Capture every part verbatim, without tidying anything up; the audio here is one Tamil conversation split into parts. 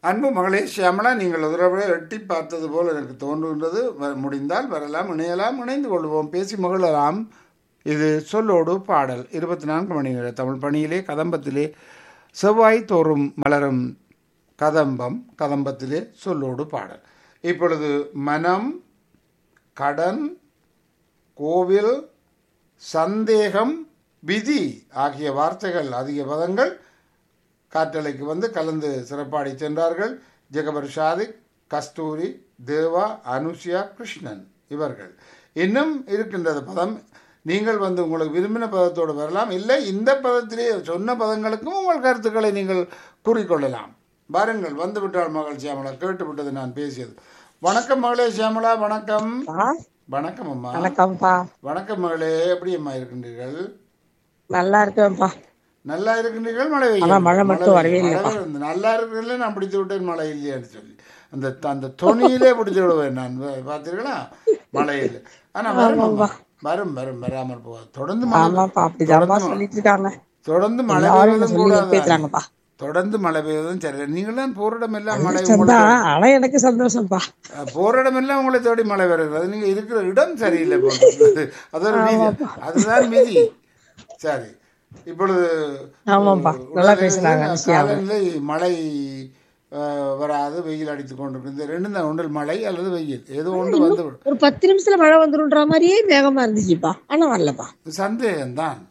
அன்பு மகளே ஷியாமளா, நீங்கள் உதரவை எட்டி பார்த்தது போல் எனக்கு தோன்றுகின்றது. வ- முடிந்தால் வரலாம், இணையலாம், இணைந்து கொள்வோம், பேசி மகிழலாம். இது சொல்லோடு பாடல் இருபத்தி நான்கு மணி நேர தமிழ் பணியிலே கதம்பத்திலே செவ்வாய் தோறும் மலரும் கதம்பம், கதம்பத்திலே சொல்லோடு பாடல். இப்பொழுது மனம், கடன், கோவில், சந்தேகம், விதி ஆகிய வார்த்தைகள், அதிக பதங்கள் காற்றலைக்கு வந்து கலந்து சிறப்பாடி சென்றார்கள். ஜெகபர் ஷாதிக், கஸ்தூரி, தேவா, அனுஷியா, கிருஷ்ணன் இவர்கள். இன்னும் இருக்கின்றது பதம். நீங்கள் வந்து உங்களுக்கு விரும்பின பதத்தோடு வரலாம், இல்லை இந்த பதத்திலே சொன்ன பதங்களுக்கும் உங்கள் கருத்துக்களை நீங்கள் கூறிக்கொள்ளலாம். வாருங்கள், வந்து விட்டாள் மகள் சியாமலா, கேட்டு விட்டது நான் பேசியது. வணக்கம் மகளே சியாமலா, வணக்கம். ஆ, வணக்கம் அம்மா. வணக்கம்ப்பா. வணக்கம் மகளே, எப்படி அம்மா இருக்கின்றீர்கள்? நல்லா இருக்கேன்ப்பா. நல்லா இருக்கின்றீர்கள்? மழை ஆனா பெய்யும். மழை மட்டும் வரவே மழை இல்லைப்பா. வருது. நல்லா இருக்கிறதுல நான் பிடித்து விட்டேன், மழை இல்லையான்னு சொல்லி அந்த அந்த தொனியிலே பிடித்து விடுவேன் நான். பா- பார்த்தீர்களா, மழையில். ஆனா வரும் அம்மா. வரும் வரும் வராமல் போகாது. தொடர்ந்து மழை பெய்யும். ஆமாப்பா, அப்படிதான்ப்பா தொடர்ந்து சொல்லிட்டு இருக்காங்க. தொடர்ந்து மழை எல்லாரும் பெய்வதும் சொல்லி கூடாது. பேசுறாங்கப்பா. தொடர்ந்து மழை பெய்வதும் சரி. நீங்களாம் போரிடம் எல்லாம் மழை சந்தா, உங்களுக்கு ஆனா எனக்கு சந்தோஷம்ப்பா. போரிடம் எல்லாம் உங்களை தேடி மழை வருகிறது. நீங்க இருக்கிற இடம் சரியில்லை போல. அதோட விதி, அதுதான் விதி. சரி, இப்பொழுது ஆமாப்பா, நல்லா பேசுறாங்க. காலநிலை மழை அஹ், வராது, வெயில் அடித்துக் கொண்டிருக்கு. இந்த ரெண்டும் தான், ஒன்றில் மழை அல்லது வெயில், ஏதோ ஒன்று வந்து விடும். ஒரு பத்து நிமிஷத்துல மழை வந்துருன்ற மாதிரியே வேகமா இருந்துச்சுப்பா, ஆனா வரலப்பா. சந்தேகம்தான்,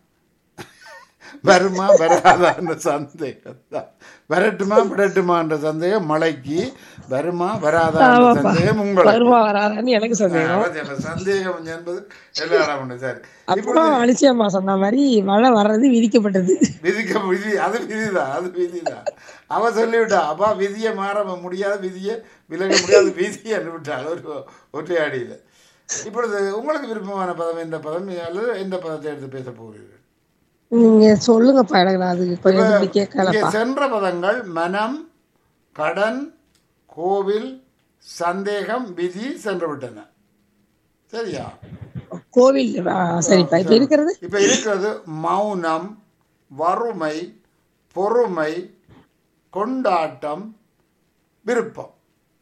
வருமா வராதான்ற சந்தேகம் தான். வரட்டுமா விடட்டுமான்ற சந்தேகம் மழைக்கு, வருமா வராதா சந்தேகம் உங்களுக்கு. வருமா வராதான்னு எனக்கு சந்தேகம். ஆ, சந்தேகம் என்பது எல்லாரும் உண்டு. சரி, அப்புறம் அலிசியம்மா சொன்ன மாதிரி மழை வர்றது விதிக்கப்பட்டது. விதிக்க விதி, அது விதிதான், அது விதிதான். அவ சொல்லிவிட்டா, அப்பா விதியை மாற முடியாது, விதியை விலக முடியாது, விதியை விட்டாள் ஒரு ஒற்றையாடியில். இப்பொழுது உங்களுக்கு விருப்பமான பதம் எந்த பதம், அல்லது எந்த பதத்தை எடுத்து பேச போகிறீர்கள்? நீங்க சொல்லுங்கப்பா, எனக்கு நான் அது கொஞ்சம் இப்படி இங்கே கேட்கலப்பா. சென்ற பதங்கள் மனம், கடன், கோவில், சந்தேகம், விதி சென்று விட்டன. சரியா? கோவில். ஆ, சரிப்பா. இப்ப இருக்கிறது இப்ப இருக்கிறது மௌனம், வறுமை, பொறுமை, கொண்டாட்டம், விருப்பம்.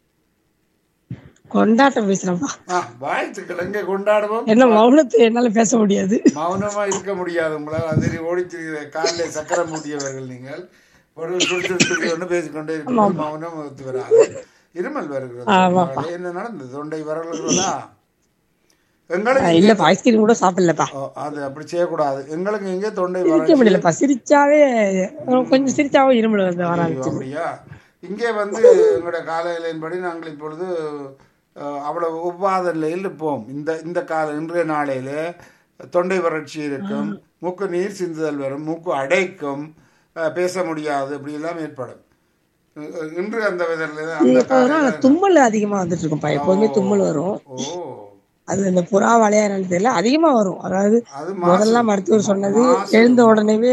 கொண்டாட்டம் பேசுறப்பா. ஆ, வாழ்த்துக்கள். எங்கே கொண்டாடுவோம்? என்ன மௌனத்தை என்னால பேச முடியாது. மௌனமா இருக்க முடியாது உங்களால். அது ஓடிச்சு காலில் சக்கரம் மூட்டியவர்கள் நீங்கள். ஒரு சுடு சுடு சுடு ஒன்று பேசிக்கொண்டே இருக்கிறோம், மௌனம் ஒத்து வராது. இருமல் வருகிறது. என்ன நடந்தது? தொண்டை வரலுங்களா? எங்களுக்கு இல்லப்பா, ஐஸ்கிரீம் கூட சாப்பிடலப்பா. ஓ, அது அப்படி செய்யக்கூடாது. எங்களுக்கு எங்கே தொண்டை சிரிக்க வறட்சி. முடியலப்பா, சிரிச்சாவே கொஞ்சம் சிரிச்சாவே இருமல் வந்து வர ஆரம்பிச்சு. அப்படியா? இங்கே வந்து எங்களோட காலநிலையின்படி நாங்கள் இப்பொழுது அஹ், அவ்வளவு ஒவ்வாத நிலையில் இருப்போம். இந்த இந்த கால இன்றைய நாளையில தொண்டை வறட்சி இருக்கும், மூக்கு நீர் சிந்துதல் வரும், மூக்கு அடைக்கும், அஹ், பேச முடியாது, இப்படி எல்லாம் ஏற்படும். அஹ், இன்று அந்த விதத்தில் அந்த காலையில தும்மல் அதிகமா வந்துட்டு இருக்கும்பா. எப்போதுமே தும்மல் வரும். ஓ, அது இந்த புறா வளையாடுன்னு தெரியல, அதிகமா வரும். அதாவது அது முதல்ல மாசு. மருத்துவர் சொன்னது, மாசு. எழுந்த உடனேவே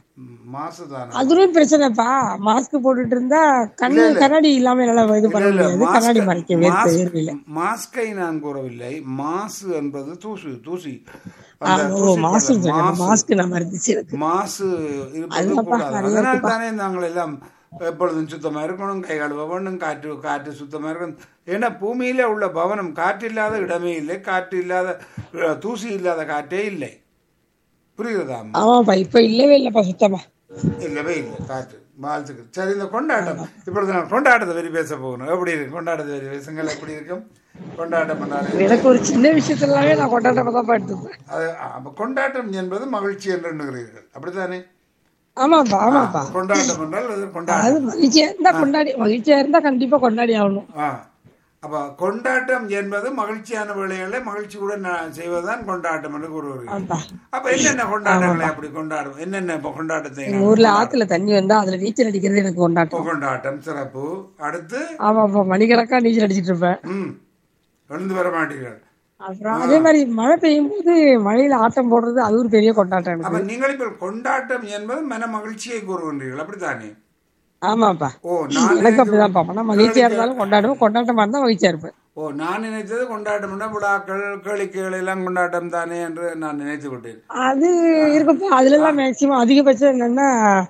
மாசுதானே? அதுவும் பிரச்சனைப்பா. மாஸ்க் போட்டுட்டு இருந்தா கண்ணு கண்ணாடி இல்லாம என்னால இது பண்ண முடியாது. கண்ணாடி மறைக்க வேர்த்து வேர்வையில. மாஸ்கை நான் கூறவில்லை. மாசு என்பது தூசு, தூசி. அந்த ஓ, தூசி மாஸ்க் படலம், மாசு. மாஸ்க் நான் மறுத்துச்சு எனக்கு. மாசு இருப்பது அதுதான்ப்பா, கூடாது. நிறைய அதனால் இருக்குப்பா. தானே நாங்கள் எல்லாம் எப்பொழுதும் சுத்தமா இருக்கணும், கை கழுவ வேண்டும், காற்று காற்று சுத்தமா இருக்கணும். ஏன்னா பூமியில உள்ள பவனம், காற்று இல்லாத இடமே இல்லை, காற்று இல்லாத அஹ், தூசி இல்லாத காற்றே இல்லை. புரிகிறதா? ஆமாப்பா, இப்ப இல்லவே இல்லப்பா சுத்தமா. இல்லவே இல்லை காற்று. வாழ்த்துக்கள். சரி, இந்த கொண்டாட்டம் இப்பொழுது நான் கொண்டாட்டத்தை பற்றி பேச போகணும். எப்படி இருக்கு கொண்டாட்டத்தை பற்றி பேசுங்கள். எப்படி இருக்கும் கொண்டாட்டம் பண்ணாலே? எனக்கு ஒரு சின்ன விஷயத்துலவே நான் கொண்டாட்டமா தான் எடுத்துப்பேன். அது அப்ப கொண்டாட்டம் என்பது மகிழ்ச்சி என்று எண்ணுகிறீர்கள், அப்படித்தானே? ஆமாப்பா, ஆமாப்பா. கொண்டாட்டம் என்றால் அது அது கொண்டாட்டம். மகிழ்ச்சியா இருந்தா கொண்டாடி, மகிழ்ச்சியா இருந்தா கண்டிப்பா கொண்டாடி ஆகணும். ஆ, அப்ப கொண்டாட்டம் என்பது மகிழ்ச்சியான வேலைகளை மகிழ்ச்சியுடன் நான் செய்வதுதான் கொண்டாட்டம் என்று கூறுகிறீர்கள். ஆமாப்பா. அப்ப என்னென்ன கொண்டாட்டங்களை அப்படி கொண்டாடும்? என்னென்ன இப்ப கொண்டாட்டத்தை எங்க ஊர்ல ஆத்துல தண்ணி வந்தா அதுல நீச்சல் அடிக்கிறது எனக்கு கொண்டாட்டம். கொண்டாட்டம் சிறப்பு. அடுத்து ஆமாப்பா, மணிக்கணக்கா நீச்சல் அடிச்சிட்டு இருப்பேன். ம் எழுந்து வர மாட்டீர்கள். அப்புறம் அதே மாதிரி மழை பெய்யும் போது மழையில ஆட்டம் போடுறது, அது ஒரு பெரிய கொண்டாட்டம் அப்ப எனக்கு. நீங்கள் இப்ப கொண்டாட்டம் என்பது மன மகிழ்ச்சியை கூறுகின்றீர்கள், அப்படித்தானே? ஆமாப்பா, ஓ, நான் எனக்கு அப்படிதான் பாப்பா. நான் மகிழ்ச்சியா இருந்தாலும் கொண்டாடுவேன், கொண்டாட்டமா இருந்தா மகிழ்ச்சியா இருப்பேன். ஓ, நான் நினைத்தது கொண்டாட்டம் விழாக்கள் கேளிக்கைகள் எல்லாம் கொண்டாட்டம் தானே என்று நான் நினைத்து விட்டேன். அது இருக்குப்பா. அதுல எல்லாம் மேக்சிமம் அதிகபட்சம் என்னன்னா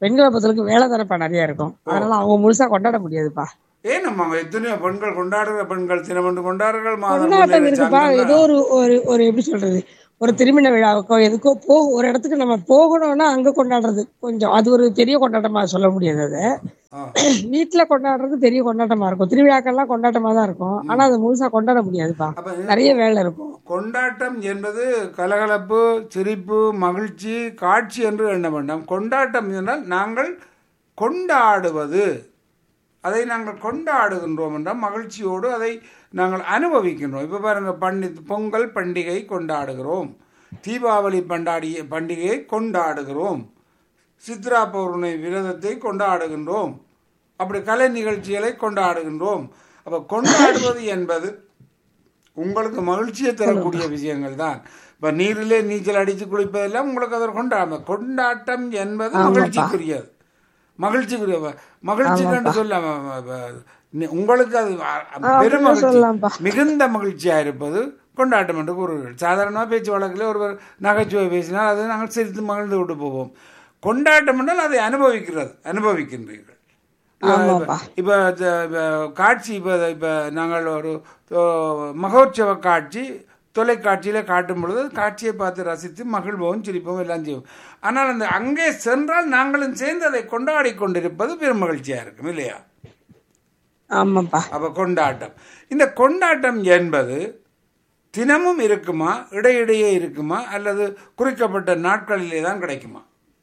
பெண்களை பொறுத்தளவுக்கு வேலை தரப்பா நிறைய இருக்கும், அதனால அவங்க முழுசா கொண்டாட முடியாதுப்பா. ஏன் நம்ம எத்தனையோ பெண்கள் கொண்டாடுற பெண்கள் தினம் என்று கொண்டாடுகள் கொண்டாட்டம் இருக்குப்பா. ஏதோ ஒரு ஒரு ஒரு எப்படி சொல்றது, ஒரு திருமண விழாவுக்கோ எதுக்கோ போ ஒரு இடத்துக்கு நம்ம போகணும்னா அங்க கொண்டாடுறது கொஞ்சம் அது ஒரு பெரிய கொண்டாட்டமா சொல்ல முடியாது. அதை வீட்டுல கொண்டாடுறது பெரிய கொண்டாட்டமா இருக்கும், திருவிழாக்கள்லாம் கொண்டாட்டமா தான் இருக்கும், ஆனா அது முழுசா கொண்டாட முடியாதுப்பா, நிறைய வேலை இருக்கும். கொண்டாட்டம் என்பது கலகலப்பு, சிரிப்பு, மகிழ்ச்சி, காட்சி என்று எண்ண வேண்டாம். கொண்டாட்டம் என்றால் நாங்கள் கொண்டாடுவது, அதை நாங்கள் கொண்டாடுகின்றோம் என்றால் மகிழ்ச்சியோடு அதை நாங்கள் அனுபவிக்கின்றோம். இப்போ பாருங்கள், பண்டி பொங்கல் பண்டிகை கொண்டாடுகிறோம், தீபாவளி பண்டாடிய பண்டிகையை கொண்டாடுகிறோம், சித்ரா பௌர்ணமி விரதத்தை கொண்டாடுகின்றோம், அப்படி கலை நிகழ்ச்சிகளை கொண்டாடுகின்றோம். அப்போ கொண்டாடுவது என்பது உங்களுக்கு மகிழ்ச்சியை தரக்கூடிய விஷயங்கள் தான். இப்போ நீரிலே நீச்சல் அடித்து குளிப்பதெல்லாம் உங்களுக்கு அதை கொண்டாட கொண்டாட்டம் என்பது மகிழ்ச்சிக்குரியது, மகிழ்ச்சிக்குரிய மகிழ்ச்சி கண்டு சொல்ல உங்களுக்கு அது பெரும் மகிழ்ச்சி, மிகுந்த மகிழ்ச்சியா இருப்பது கொண்டாட்டம் என்று கூறுகள். சாதாரணமாக பேச்சு வழக்கில் ஒருவர் நகைச்சுவை பேசினால் அதை நாங்கள் சிரித்து மகிழ்ந்து விட்டு போவோம். கொண்டாட்டம் என்றால் அதை அனுபவிக்கிறது, அனுபவிக்கின்றீர்கள். இப்போ காட்சி, இப்போ இப்போ நாங்கள் ஒரு மகோற்சவ காட்சி தொலைக்காட்சியில் காட்டும் பொழுது காட்சியை பார்த்து ரசித்து மகிழ்வோம், சிரிப்போம், எல்லாம் செய்வோம். ஆனால் அந்த அங்கே சென்றால் நாங்களும் சேர்ந்து அதை கொண்டாடி கொண்டிருப்பது பெரும் மகிழ்ச்சியாக இருக்கும் இல்லையா? ஆமாப்பா. அப்போ கொண்டாட்டம், இந்த கொண்டாட்டம் என்பது தினமும் இருக்குமா, இடையிடையே இருக்குமா, அல்லது குறிக்கப்பட்ட நாட்களிலே தான் கிடைக்குமா?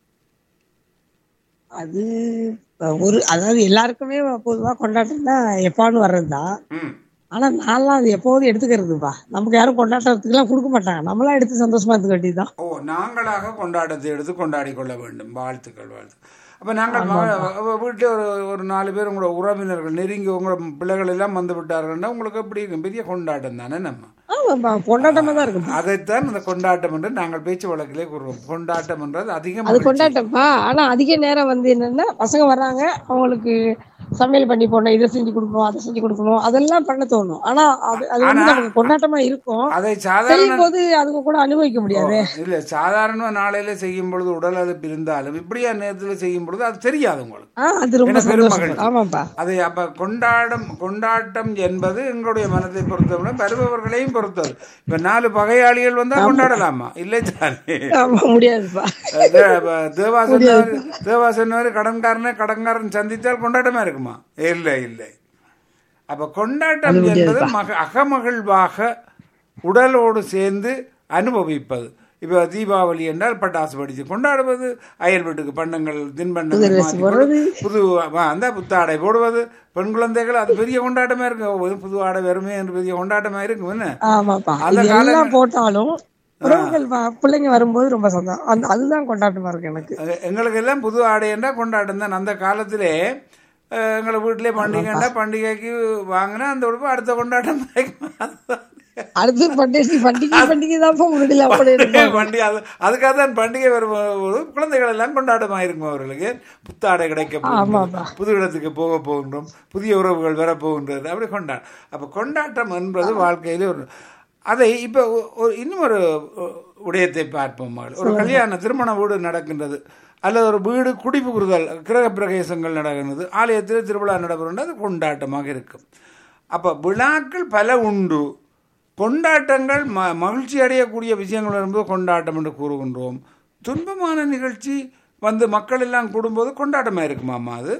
அது ஒரு அதாவது எல்லாருக்குமே பொதுவாக கொண்டாட்டம் தான் எப்பான்னு வர்றதுதான். ஆனா நான்லாம் அது எப்போதும் எடுத்துக்கிறதுப்பா, நமக்கு யாரும் கொண்டாட்டத்துக்கு எல்லாம் கொடுக்க மாட்டாங்க, நம்மளா எடுத்து சந்தோஷமா எடுத்துக்க வேண்டியதுதான். ஓ, நாங்களாக கொண்டாட்டத்தை எடுத்து கொண்டாடி கொள்ள வேண்டும். வாழ்த்துக்கள், வாழ்த்து. அப்ப நாங்கள் வீட்டிலே ஒரு ஒரு நாலு பேர் உங்களோட உறவினர்கள் நெருங்கி உங்களோட பிள்ளைகள் எல்லாம் வந்து விட்டார்கள்னா உங்களுக்கு எப்படி இருக்கும்? பெரிய கொண்டாட்டம் தானே. நம்ம கொண்டாட்டமா தான் இருக்கும். அதைத்தான் இந்த கொண்டாட்டம் என்று நாங்கள் பேச்சு வழக்கிலே கூறுவோம். கொண்டாட்டம் என்றது அதிகம் அது கொண்டாட்டம்ப்பா. ஆனா அதிக நேரம் வந்து என்னன்னா, பசங்க வர்றாங்க, அவங்களுக்கு சமையல் பண்ணி போடணும், இதை செஞ்சு கொடுக்கணும், அதை செஞ்சு கொடுக்கணும், அதெல்லாம் பண்ண தோணும். ஆனா அது அது வந்து நமக்கு கொண்டாட்டமா இருக்கும். அதை சாதாரண போது அதுக்கு கூட அனுபவிக்க முடியாது. இல்ல, சாதாரண நாளையில செய்யும் பொழுது உடல் அது இருந்தாலும் இப்படியா நேரத்துல செய்யும் பொழுது அது தெரியாது உங்களுக்கு. அது ரொம்ப சந்தோஷம். ஆமாப்பா. அதை அப்ப கொண்டாடும் கொண்டாட்டம் என்பது எங்களுடைய மனத்தை பொறுத்தவரை வருபவர்களையும் பொறுத்தது. இப்ப நாலு பகையாளிகள் வந்தா கொண்டாடலாமா? இல்லை தானே, முடியாதுப்பா. தேவா சொன்னவர் தேவா சொன்னவர் கடன்காரனை கடன்காரன் சந்தித்தால் கொண்டாட்டமா இருக்குமா? இல்லை இல்லை. அப்ப கொண்டாட்டம் என்பது மக அகமகிழ்வாக உடலோடு சேர்ந்து அனுபவிப்பது. இப்போ தீபாவளி என்றால் பட்டாசு படித்து கொண்டாடுவது, அயல் வீட்டுக்கு பண்டங்கள் தின்பண்டங்கள் புது அந்த புத்தாடை போடுவது, பெண் குழந்தைகள் அது பெரிய கொண்டாட்டமா இருக்கு. புது ஆடை வருமே என்று பெரிய கொண்டாட்டமா இருக்கும். அந்த காலம் போட்டாலும் பிள்ளைங்க வரும்போது ரொம்ப சந்தோஷம், அதுதான் கொண்டாட்டமா இருக்கு எனக்கு. எங்களுக்கு எல்லாம் புது ஆடை என்றால் கொண்டாட்டம் தான். அந்த காலத்திலே எங்களை வீட்டிலே பண்டிகைண்டா பண்டிகைக்கு வாங்கினா அந்த உடம்பு அடுத்த கொண்டாட்டம் அடுத்து பண்டிகை பண்டிகை பண்டிகை தான் பண்டிகை. அதுக்காக தான் பண்டிகை வரும்போது குழந்தைகள் எல்லாம் கொண்டாட்டமாக இருக்கும். அவர்களுக்கு புத்தாடை கிடைக்க போகின்றோம், புது இடத்துக்கு போக போகின்றோம், புதிய உறவுகள் வரப்போகின்றது, அப்படி கொண்டாட்டம். அப்போ கொண்டாட்டம் என்பது வாழ்க்கையிலே ஒரு அதை இப்போ ஒரு இன்னும் ஒரு விடயத்தை பார்ப்போம். ஒரு கல்யாண திருமண வீடு நடக்கின்றது, அல்லது ஒரு வீடு குடிபுகுறுதல் கிரக பிரவேசங்கள் நடக்கிறது, ஆலயத்தில் திருவிழா நடைபெறுகிறது, அது கொண்டாட்டமாக இருக்கும். அப்போ விழாக்கள் பல உண்டு, கொண்டாட்டங்கள் ம மகிழ்ச்சி அடையக்கூடிய விஷயங்கள் வரும்போது கொண்டாட்டம் என்று கூறுகின்றோம். துன்பமான நிகழ்ச்சி வந்து மக்கள் எல்லாம் கூடும்போது கொண்டாட்டமாக இருக்குமாம்மா? அது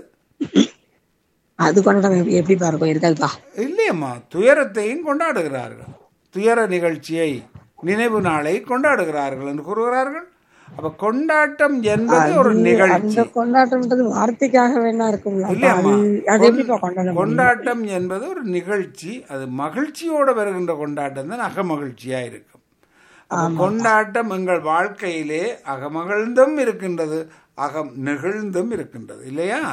அது கொண்டாட்டம் எப்படி பார்க்கும்? இருக்காதுப்பா. இல்லையம்மா, துயரத்தையும் கொண்டாடுகிறார்கள், துயர நிகழ்ச்சியை நினைவு நாளை கொண்டாடுகிறார்கள் என்று கூறுகிறார்கள். அப்ப கொண்டாட்டம் என்பது ஒரு நிகழ்ச்சி. கொண்டாட்டம் வார்த்தைக்காக வேணா இருக்கும். கொண்டாட்டம் என்பது ஒரு நிகழ்ச்சி, அது மகிழ்ச்சியோட வருகின்ற கொண்டாட்டம் தான் அகமகிழ்ச்சியா இருக்கும். கொண்டாட்டம் எங்கள் வாழ்க்கையிலே அகமகிழ்ந்தும் இருக்கின்றது, அகம் நெகிழ்ந்தும் இருக்கின்றது இல்லையா?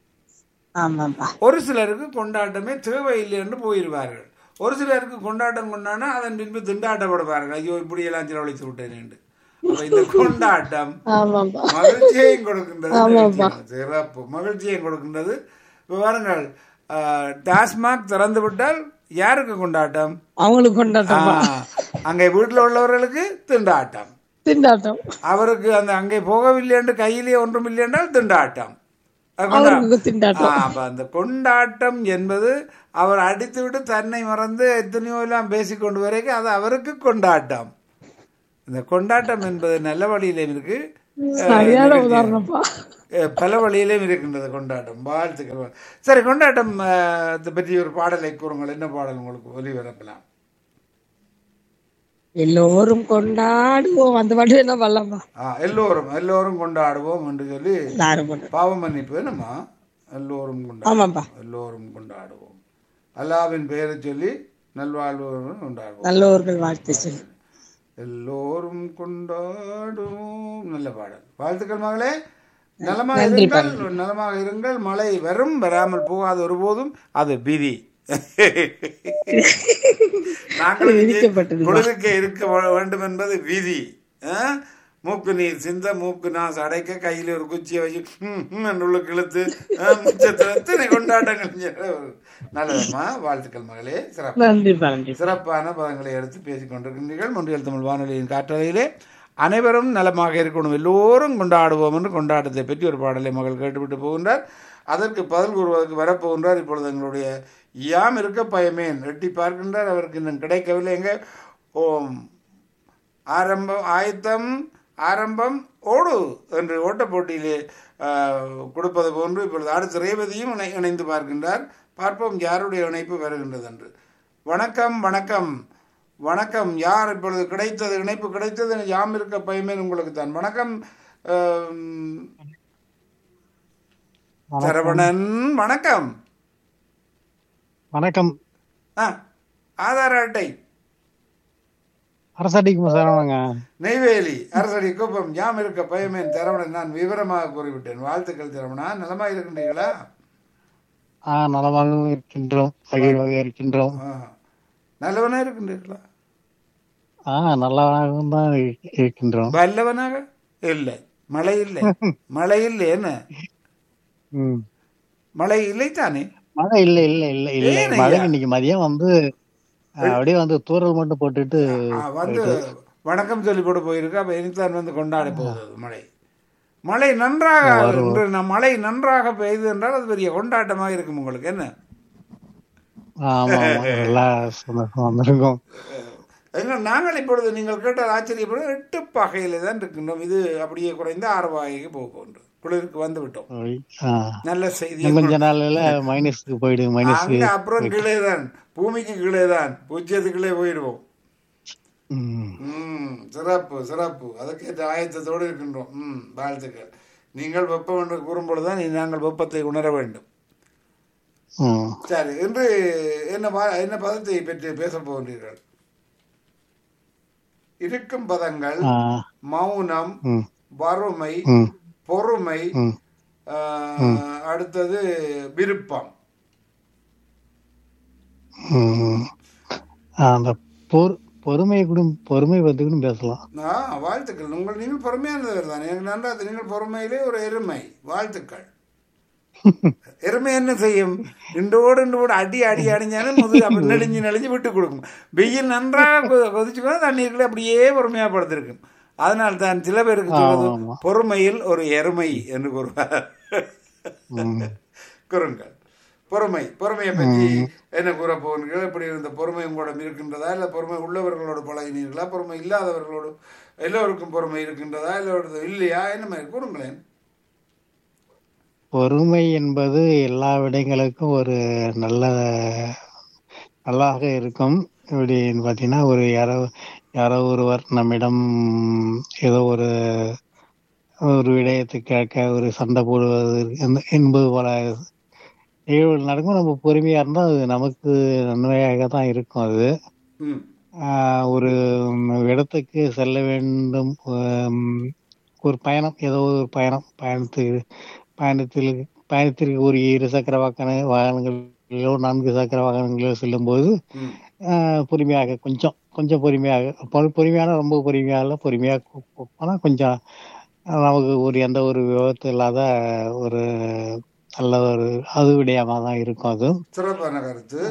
ஒரு சிலருக்கு கொண்டாட்டமே தேவையில்லை என்று போயிடுவார்கள். ஒரு சிலருக்கு கொண்டாட்டம் கொண்டாடினா அதன் பின்பு திண்டாட்டப்படுவார்கள், ஐயோ இப்படி எல்லாம் செலவழித்து விட்டேன் என்று. இந்த கொண்டாட்டம் மகிழ்ச்சியையும் கொடுக்கின்றது, சிறப்பு மகிழ்ச்சியையும் கொடுக்கின்றது. பாருங்கள், டாஸ்மாக் திறந்து விட்டால் யாருக்கு கொண்டாட்டம்? அவங்களுக்கு கொண்டாட்டம். அங்கே வீட்டில் உள்ளவர்களுக்கு திண்டாட்டம், திண்டாட்டம். அவருக்கு அந்த அங்கே போகவில்லை என்று கையிலே ஒன்றும் இல்லை என்றால் திண்டாட்டம். அவருக்கு திண்டாட்டம். அப்ப அந்த கொண்டாட்டம் என்பது அவர் அடித்துவிட்டு தன்னை மறந்து எத்தனையோ எல்லாம் பேசிக்கொண்டு வரைக்கும் அது அவருக்கு கொண்டாட்டம். இந்த கொண்டாட்டம் என்பது நல்ல வழியிலும் இருக்கு, சரியான உதாரணப்பா, பல வழியிலும் இருக்கின்றது கொண்டாட்டம். வாழ்த்துக்கள். சரி, கொண்டாட்டம் பற்றி ஒரு பாடலை கூறுங்கள். என்ன பாடல் உங்களுக்கு ஒலிபரப்பலாம்? எல்லோரும் கொண்டாடுவோம் அந்த பாட்டு என்ன பண்ணலாமா? எல்லோரும் எல்லோரும் கொண்டாடுவோம் என்று சொல்லி பாவம் மன்னிப்பு என்னம்மா? எல்லோரும் கொண்டாடுவோம், எல்லோரும் கொண்டாடுவோம், அல்லாவின் பெயரை சொல்லி நல்வாழ்வு கொண்டாடுவோம், நல்லோர்கள் வாழ்த்து சொல்லி எல்லோரும் கொண்டாடுவோம். நல்ல பாடல். வாழ்த்துக்கள் மகளே. நலமாக இருங்கள், நலமாக இருங்கள். மழை வரும், வராமல் போகாது ஒருபோதும், அது விதி. நாங்கள் குளிர்க்க இருக்க வேண்டும் என்பது விதி. மூக்கு நீர் சிந்த, மூக்கு நாசு அடைக்க, கையில ஒரு குச்சியை வச்சு உள்ள கிழத்து எத்தனை கொண்டாட்டங்கள். நல்லதம்மா, வாழ்த்துக்கள் மகளே. சிறப்பு சிறப்பான பதங்களை எடுத்து பேசிக் கொண்டிருக்கின்றீர்கள். ஒன்றியல் தமிழ் வானொலியின் காற்றலையிலே அனைவரும் நலமாக இருக்கணும், எல்லோரும் கொண்டாடுவோம் என்று கொண்டாட்டத்தை பற்றி ஒரு பாடலை மகள் கேட்டுவிட்டு போகின்றார். அதற்கு பதில் கூறுவதற்கு வரப்போகின்றார். இப்பொழுது எங்களுடைய யாம் இருக்க பயமேன் எட்டி பார்க்கின்றார். அவருக்கு இன்னும் கிடைக்கவில்லை. எங்க ஓம் ஆரம்பம் ஆயத்தம் ஆரம்பம் ஓடு என்று ஓட்ட போட்டியிலே கொடுப்பது போன்று இப்பொழுது அடுத்த ரேவதியும் இணை இணைந்து பார்க்கின்றார். பார்ப்போம் யாருடைய இணைப்பு வருகின்றது என்று. வணக்கம் வணக்கம் வணக்கம். யார் இப்பொழுது கிடைத்தது? இணைப்பு கிடைத்தது. யாம் இருக்க பயமேன் உங்களுக்கு தான். வணக்கம் சரவணன். வணக்கம் வணக்கம். ஆதார அட்டை அரசடிக்கு சரவணங்க. நெய்வேலி அரசடி கோப்பம். யாம் இருக்க பயமேன் சரவணன். நான் விவரமாக கூறிவிட்டேன். வாழ்த்துக்கள் சரவணா. நலமாக இருக்கின்றீர்களா? ஆ நலமாக இருக்கின்றோம், மகிழ்வாக இருக்கின்றோம். நல்லவனா இருக்கின்றீர்களா? ஆ நல்லவனாக தான் இருக்கின்றோம். வல்லவனாக இல்லை. மழை இல்லை, மழை இல்லை. என்ன மழை இல்லை தானே? மழை இல்லை இல்லை இல்லை இல்லை மழை இன்னைக்கு மதியம் வந்து அப்படியே வந்து தூரல் மட்டும் போட்டுட்டு வந்து வணக்கம் சொல்லி போட்டு போயிருக்கு. அப்ப இனித்தான் வந்து கொண்டாட போகுது மழை. மழை நன்றாக மழை நன்றாக பெய்து என்றால் அது பெரிய கொண்டாட்டமாக இருக்கும் உங்களுக்கு. என்ன எங்க நாங்கள் இப்பொழுது நீங்கள் கேட்ட ஆச்சரியப்படும் எட்டு பகையில தான் இருக்கின்றோம். இது அப்படியே குறைந்து ஆறு வகைக்கு போக போன்று குளிருக்கு வந்து விட்டோம். நல்ல செய்தி. கொஞ்ச நாள்ல மைனஸ்க்கு போயிடுவோம். மைனஸ் அப்புறம் கீழே தான், பூமிக்கு கீழே தான், பூஜ்ஜியத்துக்குள்ளே போயிடுவோம். உம் சிறப்பு சிறப்பு. அதற்கேற்ற ஆயத்தத்தோடு இருக்கின்றோம். உம் வாழ்த்துக்கள். நீங்கள் வெப்பம் என்று கூறும்பொழுதுதான் நாங்கள் வெப்பத்தை உணர வேண்டும். சரி, இன்று என்ன என்ன பதத்தை பற்றி பேச போகின்றீர்கள்? இருக்கும் பதங்கள் மௌனம், வறுமை, பொறுமை, அடுத்தது விருப்பம். அந்த பொறுமை கூட பொறுமை பத்தி கூட பேசலாம். வாழ்த்துக்கள். உங்கள் நீங்கள் பொறுமையானவர் தான். எனக்கு நன்றா. நீங்கள் பொறுமையிலே ஒரு எருமை. வாழ்த்துக்கள். எருமை என்ன செய்யும்? இன்றோடு இன்றோடு அடி அடி அடிஞ்சாலும் முது நெளிஞ்சு நெளிஞ்சு விட்டு கொடுக்கும். வெயில் நன்றாக கொதிச்சுக்கோ தண்ணீர்களை அப்படியே பொறுமையா படுத்திருக்கும். அதனால் தான் சில பேருக்கு சொல்வது பொறுமையில் ஒரு எருமை என்று கூறுவார். கூறுங்கள். பொறுமை பொறுமையை பற்றி என்ன கூற போகிறீர்கள்? எப்படி இருந்த பொறுமை உங்களிடம் இருக்கின்றதா? இல்லை பொறுமை உள்ளவர்களோடு பழகினீர்களா? பொறுமை இல்லாதவர்களோடு எல்லோருக்கும் பொறுமை இருக்கின்றதா? இல்லை இல்லையா? என்ன மாதிரி கூறுங்களேன். பொறுமை என்பது எல்லா விடயங்களுக்கும் ஒரு நல்ல நல்லாக இருக்கும். இப்படி பார்த்தீங்கன்னா ஒரு யாரோ யாரோ ஒருவர் நம்மிடம் ஏதோ ஒரு ஒரு விடயத்தை கேட்க ஒரு சண்டை போடுவது என்பது போல நிகழ்வுகள் நடக்கும். நம்ம பொறுமையா இருந்தால் அது நமக்கு நன்மையாக தான் இருக்கும். அது ஒரு இடத்துக்கு செல்ல வேண்டும், ஒரு பயணம், ஏதோ ஒரு பயணம் பயணத்துக்கு பயணத்தில் பயணத்திற்கு ஒரு இரு சக்கர வாகன வாகனங்களிலோ நான்கு சக்கர வாகனங்களிலோ செல்லும் போது பொறுமையாக கொஞ்சம் கொஞ்சம் பொறுமையாக பொறுமையான ரொம்ப பொறுமையாக பொறுமையாக போனால் கொஞ்சம் நமக்கு ஒரு எந்த ஒரு விபத்து இல்லாத ஒரு நல்ல ஒரு அது விடயமா தான் இருக்கும். அது சிறப்பான கருத்து.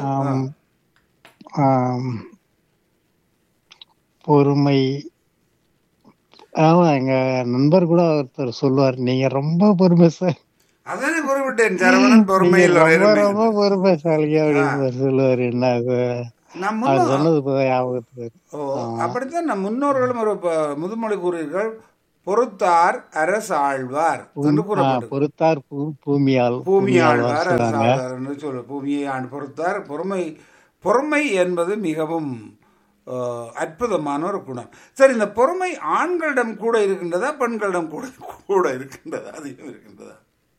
பொறுமை ஆமா, எங்க நண்பர் கூட ஒருத்தர் சொல்லுவார், நீங்க ரொம்ப பொறுமைசாலி, அதானே குறிப்பிட்டேன் சரவணன் நீங்க பொறுமையில் ஒரு ரொம்ப எருமை ரொம்ப என்று. பொறுமைசாலி ஆ, அப்படின்னு சொல்லுவாரு. என்ன அது, நான் அவர் முன்னோ சொன்னது இப்ப ஞாபகத்துக்கு வருது. ஓ ஆமா. அப்படித்தான் நம் முன்னோர்களும் ஒரு ப- முதுமொழி கூறுகிறார்கள், பொறுத்தார் அரசாழ்வார் பூமி என்று ஆ, கூறப்பட்டது. பொறுத்தார் பூ பூமியால் பூமி பூமியாழ்வார் ஆழ்வார் சொல்லுவாங்க. அரசாழ்வார் என்று சொல்லு. பூமியை ஆண்டு பொறுத்தார். பொறுமை பொறுமை என்பது மிகவும் அஹ், அற்புதமான ஒரு குணம். சரி, இந்த பொறுமை ஆண்களிடம் கூட இருக்கின்றதா, பெண்களிடம் கூட கூட இருக்கின்றதா, அதிகம் இருக்கின்றதா?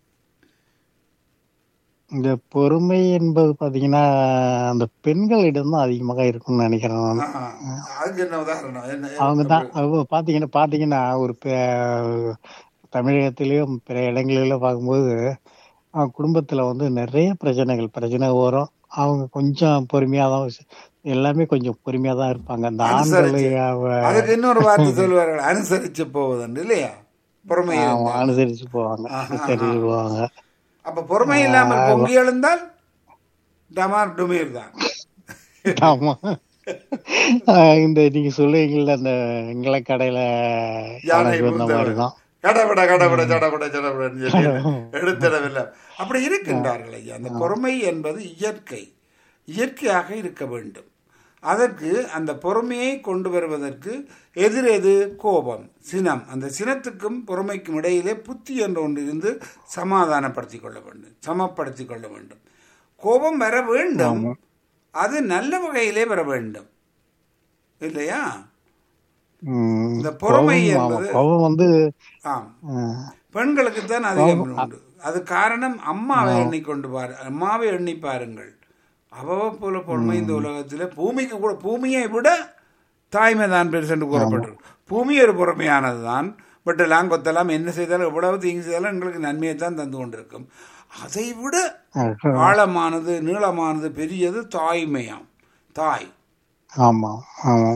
இந்த பொறுமை என்பது பாத்தீங்கன்னா அந்த பெண்களிடம் தான் அதிகமாக இருக்கும்னு நினைக்கிறேன் நான். ஆ, அதுக்கு என்ன உதாரணம்? என்ன அவங்க தான் எப்படி? அவங்க பாத்தீங்கன்னா பாத்தீங்கன்னா ஒரு பெ- தமிழகத்திலயும் பிற இடங்களிலும் பார்க்கும்போது அவங்க குடும்பத்துல வந்து நிறைய பிரச்சனைகள் பிரச்சனை வரும். அவங்க கொஞ்சம் பொறுமையா தான் வச்சு- எல்லாமே கொஞ்சம் பொறுமையா தான் இருப்பாங்க. அந்த ஆண்களை அனுசரிச்சு, அதுக்கு இன்னொரு வார்த்தை சொல்லுவார்கள், அனுசரிச்சு போவதுண்டு இல்லையா? பொறுமை ஆமா, இருந்தால். அனுசரிச்சு போவாங்க, ஆஹா, அனுசரிச்சு ஆஹா. போவாங்க. அப்ப பொறுமை இல்லாமல் பொங்கி எழுந்தால் டமார் டுமீர் தான். ஆமா. ஆஹ் இந்த நீங்க சொல்லுவீங்கல்ல அந்த எங்களை கடையில யானை அழகு அந்த மூந்தவன் மாதிரிதான். கடபட கடபட சடபட சடபடன்னு சொல்லி எடுத்திடவில்லை. அப்படி இருக்கின்றார்கள் ஐயா. அந்த பொறுமை என்பது இயற்கை, இயற்கையாக இருக்க வேண்டும். அதற்கு அந்த பொறுமையை கொண்டு வருவதற்கு எதிர் எது? கோபம், சினம். அந்த சினத்துக்கும் பொறுமைக்கும் இடையிலே புத்தி என்ற ஒன்று இருந்து சமாதானப்படுத்தி கொள்ள வேண்டும், சமப்படுத்தி கொள்ள வேண்டும். கோபம் வர வேண்டும், அது நல்ல வகையிலே வர வேண்டும் இல்லையா? உம் இந்த பொறுமை கோபம், ஆமா, என்பது கோபம் வந்து ஆம் ஆஹ் பெண்களுக்கு தான் அதிகம் கோபம், உண்டு. அது காரணம் அம்மாவை எண்ணிக்கொண்டு பாரு, அம்மாவை எண்ணி பாருங்கள். அவ போல பொறுமை இந்த உலகத்தில் பூமிக்கு கூட, பூமியை விட தாய்மை தான் பெருசு என்று கூறப்பட்டிருக்கு. பூமி ஒரு பொறுமையானது தான். பட் எல்லாம் கொத்தெல்லாம் என்ன செய்தாலும் எவ்வளவு தீங்கு செய்தாலும் எங்களுக்கு நன்மையை தான் தந்து கொண்டிருக்கும். அதை விட ஆஹ் ஆழமானது, நீளமானது, பெரியது தாய்மையாம். தாய் ஆமா, ஆமா.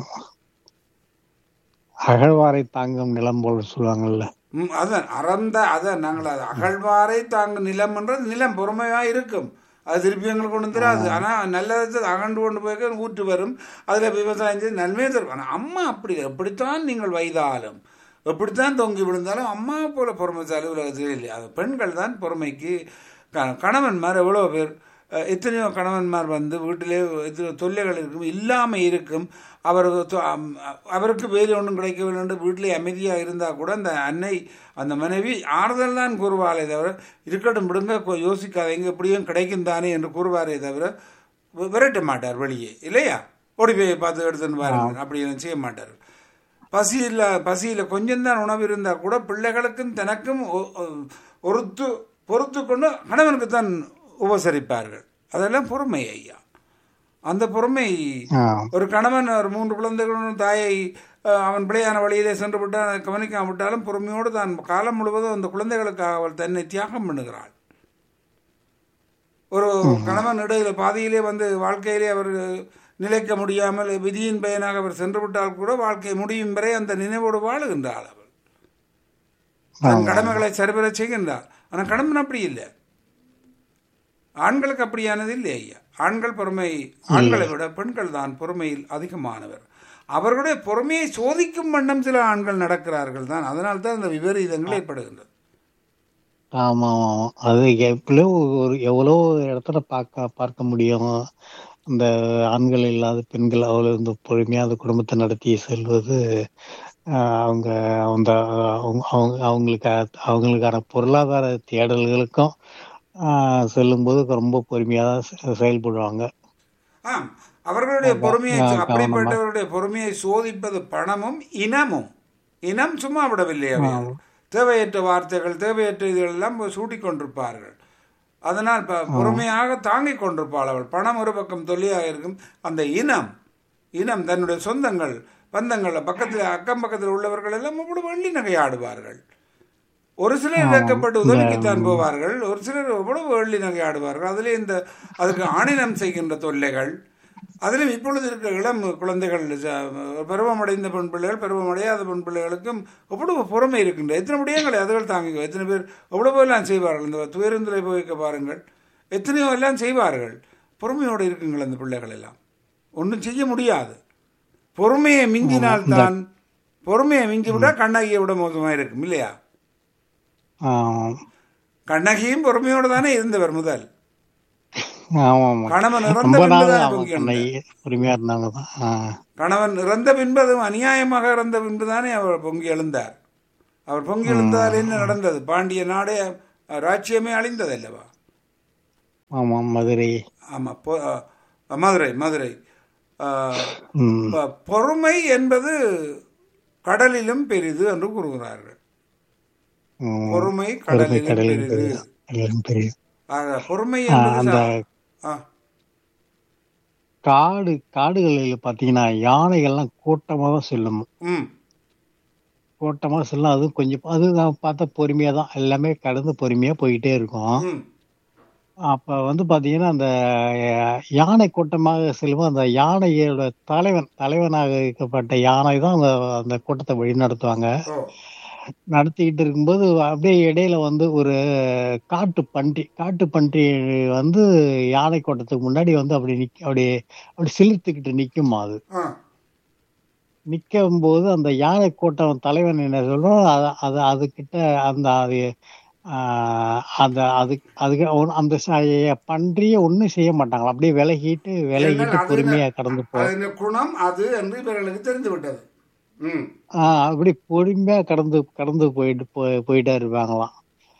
அகழ்வாரை தாங்கும் நிலம் போல சொல்லுவாங்கல்ல. ம், அதான் அறந்த அதான் நாங்கள் அது அகழ்வாரை தாங்க நிலம் என்றது நிலம் பொறுமையாக இருக்கும். அது திருப்பி எங்களுக்கு கொண்டு தராது. ஆனால் நல்லதை அகண்டு கொண்டு போய் ஊற்று வரும். அதில் விவசாயம் செய்து நன்மையை தரும். ஆனால் அம்மா அப்படி எப்படித்தான் நீங்கள் வைத்தாலும், எப்படித்தான் தொங்கி விழுந்தாலும் அம்மா போல பொறுமைசாலி உலகத்தில் இல்லை. அது பெண்கள் தான் பொறுமைக்கு. க- கணவன்மார் எவ்வளோ பேர், அஹ், எத்தனையோ கணவன்மார் வந்து வீட்டிலே எத்தனையோ தொல்லைகள் இருக்கும், இல்லாமல் இருக்கும். அவர் தொ- அம், அவருக்கு வேலை ஒன்றும் கிடைக்கவில்லை என்று வீட்டிலே அமைதியாக இருந்தால் கூட அந்த அன்னை, அந்த மனைவி ஆறுதல் தான் கூறுவாளே தவிர, இருக்கட்டும் விடுங்க, கொ- யோசிக்காதீங்க, எப்படியும் கிடைக்கும் தானே என்று கூறுவாரே தவிர வி- விரட்ட மாட்டார் வெளியே இல்லையா? ஓடி போய் பார்த்து எடுத்துன்னு பாருங்க, அப்படி எல்லாம் செய்ய மாட்டார். பசியில் பசியில் கொஞ்சம்தான் உணவு இருந்தால் கூட பிள்ளைகளுக்கும் தனக்கும் ஒ- ஒ- ஒருத்து பொறுத்து கொண்டு கணவனுக்கு தான் உபசரிப்பார்கள். அதெல்லாம் பொறுமை ஐயா. அந்த பொறுமை ஆஹ் ஒரு கணவன் ஒரு மூன்று குழந்தைகளும் தாயை அஹ், அவன் பிள்ளையான வழியிலே சென்று விட்டால் அதை கவனிக்காம விட்டாலும் பொறுமையோடு தான் காலம் முழுவதும் அந்த குழந்தைகளுக்காக அவள் தன்னை தியாகம் பண்ணுகிறாள். ஒரு கணவன் இடையில பாதியிலே வந்து வாழ்க்கையிலே அவர் நிலைக்க முடியாமல் விதியின் பயனாக அவர் சென்று விட்டால் கூட வாழ்க்கை முடியும் வரை அந்த நினைவோடு வாழுகின்றாள். அவள் தன் கடமைகளை சரிபெற செய்கின்றாள். ஆனால் கணவன் அப்படி இல்லை. ஆண்களுக்கு அப்படியானது இல்லை ஐயா. ஆண்கள் பொறுமை, ஆண்களை விட பெண்கள் தான் பொறுமையில் அதிகமானவர். அவர்களுடைய பொறுமையை சோதிக்கும் வண்ணம் சில ஆண்கள் நடக்கிறார்கள் தான். அதனால் தான் அந்த விபரீதங்கள் ஏற்படுகின்றது. ஆமா, ஆமா. அது எவ்வளோ ஒரு எவ்வளோ இடத்துல பார்க்க பார்க்க முடியும். இந்த ஆண்கள் இல்லாத பெண்கள் அவ்வளவு இந்த பொறுமையா அந்த குடும்பத்தை நடத்தி செல்வது, ஆஹ் அவங்க அந்த அவங்க அவங்க- அவங்களுக்கு அவங்களுக்கான பொருளாதார தேடல்களுக்கும் ஆஹ் செல்லும்போது ரொம்ப பொறுமையா தான் செ- செயல்படுவாங்க. ஆம், அவர்களுடைய பொறுமையை, ஆஹ் கவனமா. அப்படிப்பட்டவருடைய பொறுமையை சோதிப்பது பணமும் இனமும். இனம் சும்மா விடவில்லை. அவைகள் தேவையற்ற வார்த்தைகள், தேவையற்ற இதுகள் எல்லாம் சூட்டிக் கொண்டிருப்பார்கள். அதனால் ப- பொறுமையாக தாங்கிக் கொண்டிருப்பாள் அவள். பணம் ஒரு பக்கம் தொல்லியாக இருக்கும். அந்த இனம் இனம் தன்னுடைய சொந்தங்கள் பந்தங்கள் பக்கத்தில் அக்கம் பக்கத்தில் உள்ளவர்கள் எல்லாம் அப்படி வண்டி நகையாடுவார்கள். ஒரு சிலர் இறக்கப்பட்டு உதவிக்குத்தான் போவார்கள், ஒரு சிலர் எவ்வளவு வெள்ளி நகையாடுவார்கள். அதிலே இந்த அதுக்கு ஆணினம் செய்கின்ற தொல்லைகள், அதிலும் இப்பொழுது இருக்கிற இளம் குழந்தைகள், ச- பருவமடைந்த பெண் பிள்ளைகள், பருவமடையாத பெண் பிள்ளைகளுக்கும் எவ்வளவு பொறுமை இருக்கின்ற எத்தனை விடயங்களை அதுகள் தாங்கிக்கும். எத்தனை பேர் எவ்வளவோ எல்லாம் செய்வார்கள். இந்த துயரந்துரை போய்க்க பாருங்கள், எத்தனையோ எல்லாம் செய்வார்கள். பொறுமையோடு இருக்குங்கள் அந்த பிள்ளைகள் எல்லாம். ஒன்றும் செய்ய முடியாது. பொறுமையை மிஞ்சினால்தான் பொறுமையை மிஞ்சி விட்டா கண்ணகியை விட மோசமா இருக்கும் இல்லையா? ஆம். கண்ணகியும் பொறுமையோடு தானே இருந்தவர் முதல். ஆமாம். கணவன் இறந்த ரொம்ப நாள் பின்புதான் அவங்க பொங்கி கண்ணகி எழுந்தார். பொறுமையா இருந்தாங்க தான். ஆ. கணவன் இறந்த பின்பு அதுவும் அநியாயமாக இறந்த பின்புதானே அவர் பொங்கி எழுந்தார். அவர் பொங்கி எழுந்ததால் என்ன நடந்தது? பாண்டிய நாடே ராஜ்யமே அழிந்தது அல்லவா? ஆமாம், மதுரை. ஆமா, பொ- அஹ் மதுரை மதுரை அஹ், ம். ப- பொறுமை என்பது கடலிலும் பெரிது என்று கூறுகிறார்கள். ம். பொறுமை பொறுமை கடலிலும் கடலில் பெரிது. பெரியது. எல்லாரும் பெரியது. ஆக, பொறுமை ஆ, என்பது அந்த சா- ஆ, காடு காடுகளில் பாத்தீங்கன்னா யானைகள்லாம் கூட்டமா தான் செல்லும். ம் கூட்டமா செல்லும். அதுவும் கொஞ்சம் அது நான் பார்த்தா பொறுமையா தான் எல்லாமே கடந்து பொறுமையா போயிட்டே இருக்கும். ம் அப்ப வந்து பாத்தீங்கன்னா அந்த அஹ், யானை கூட்டமாக செல்லும். அந்த யானையோட தலைவன் தலைவனாக இருக்கப்பட்ட யானை தான் அந்த அந்த கூட்டத்தை வழி நடத்துவாங்க. ஓ நடத்திக்கிட்டு இருக்கும்போது அப்படியே இடையில வந்து ஒரு காட்டு பன்றி காட்டு பன்றி வந்து யானை கூட்டத்துக்கு முன்னாடி வந்து அப்படி நிக்க அப்படி அப்படி சிலிர்த்துக்கிட்டு நிக்குமா. அது ஆ நிக்கும் போது அந்த யானை கூட்டம் தலைவன் என்ன சொல்றோம், அது அது அதுகிட்ட அந்த அது ஆஹ், அந்த அது அதுக்கு ஒண்ணு- அந்த ச- பன்றிய ஒண்ணும் செய்ய மாட்டாங்களா, அப்படியே விலகிட்டு என்றால் விலகிட்டு அது என்ன- பொறுமையா கடந்து போ அது என்ன குணம் அது என்று இவர்களுக்கு தெரிந்து விட்டது. ம் ஆஹ் அப்படி பொறுமையா கடந்து கடந்து போயிட்டு போ- போயிட்டே இருப்பாங்களாம்.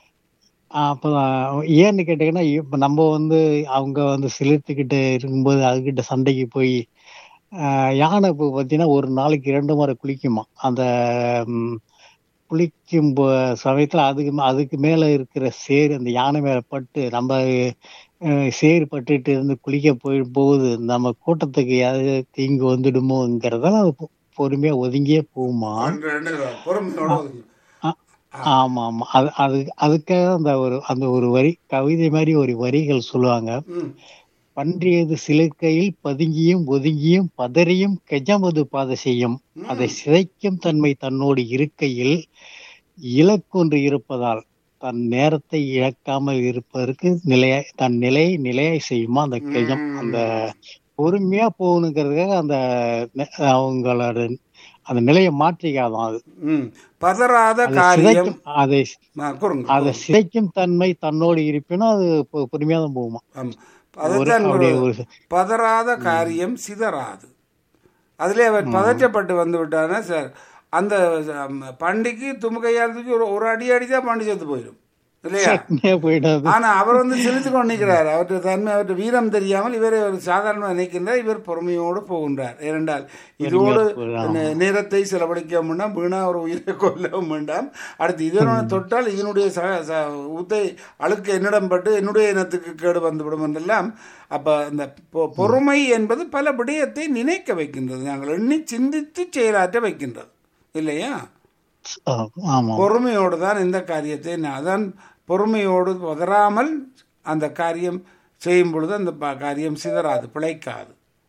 ஆஹ் அப்ப ஏன்னு கேட்டீங்கன்னா, இப்ப நம்ம வந்து அவங்க வந்து சிலிர்த்துக்கிட்டு இருக்கும்போது அதுகிட்ட சண்டைக்கு போய் ஆஹ் யானை இப்போ பார்த்தீங்கன்னா ஒரு நாளைக்கு இரண்டு முறை குளிக்குமா. அந்த ம், குளிக்கும் போ- சமயத்துல அதுக்கு மே- அதுக்கு மேல இருக்கிற சேறு அந்த யானை மேல பட்டு நம்ம அஹ், சேறு பட்டுட்டு இருந்து குளிக்க போய் போகுது, நம்ம கூட்டத்துக்கு ஏதாவது தீங்கு வந்துடுமோங்கிறதால அது பொ- பொறுமையா ஒதுங்கியே போகுமா. என்று எண்ணுகிறார். பொறுமையோடு ஒதுங்கி. ஆ- ஆமா ஆமா அது அது அதுக்காக அந்த ஒரு அந்த ஒரு வரி கவிதை மாதிரி ஒரு வரிகள் சொல்லுவாங்க. ம் பன்றியது சிலிர்க்கையில் பதுங்கியும் ஒதுங்கியும் பதறியும் கெஜமது பாத செய்யும். அதை சிதைக்கும் தன்மை தன்னோடு இருக்கையில் இலக்கொன்று இருப்பதால் தன் நேரத்தை இழக்காமல் இருப்பதற்கு நிலைய தன் நிலையை நிலையாய் செய்யுமா. அந்த கெஜம் அந்த பொறுமையா போகணுங்கிறதுக்காக அந்த நெ- அவங்களோட அந்த நிலையை மாற்றிக்காதான். அது ம் பதறாத அதை காரியம். சிதைக்கும் அதை ஆ, கூறுங்க அதை சிதைக்கும் தன்மை தன்னோடு இருப்பினும் அது பொ- பொறுமையா தான் போகுமா. ஆம். ஒரு அதைத்தான் அப்படியே ஒரு ஒரு பதறாத காரியம் சிதறாது. அதிலே அவர் பதற்றப்பட்டு வந்து விட்டானா சார், அந்த அம், பண்டிக்கு துமுகையால் தூக்கி ஒரு ஒரு அடி அடிச்சா பண்டி செத்து போயிடும் இல்லையா? சட்னியா போயிடாது. ஆனா அவர் வந்து சிரித்து கொண்டு நிற்கிறார். அவற்றை தன்மை அவற்றை வீரம் தெரியாமல் இவரை ஒரு சாதாரணமாக நினைக்கின்றார். இவர் பொறுமையோடு போகின்றார். ஏனென்றால் இதோடு நே- நேரத்தை செலவழிக்க வேண்டாம், வீணா ஒரு உயிரை கொல்லவும் வேண்டாம். அடுத்து இதனோட தொட்டால் இதனுடைய ச ச- ஊத்தை அழுக்கு என்னிடம் பட்டு என்னுடைய இனத்துக்கு கேடு வந்துவிடும் என்றெல்லாம். அப்ப அந்த பொ- பொறுமை என்பது பல விடயத்தை நினைக்க வைக்கின்றது. நாங்கள் எண்ணி சிந்தித்து செயலாற்ற வைக்கின்றது இல்லையா? ஆ- ஆமா பொறுமையோடு தான் இந்த காரியத்தை நான் அதான் பொறுமையோடு உதறாமல் அந்த காரியம் செய்யும் பொழுது அந்த ப- காரியம் சிதறாது, பிழைக்காது.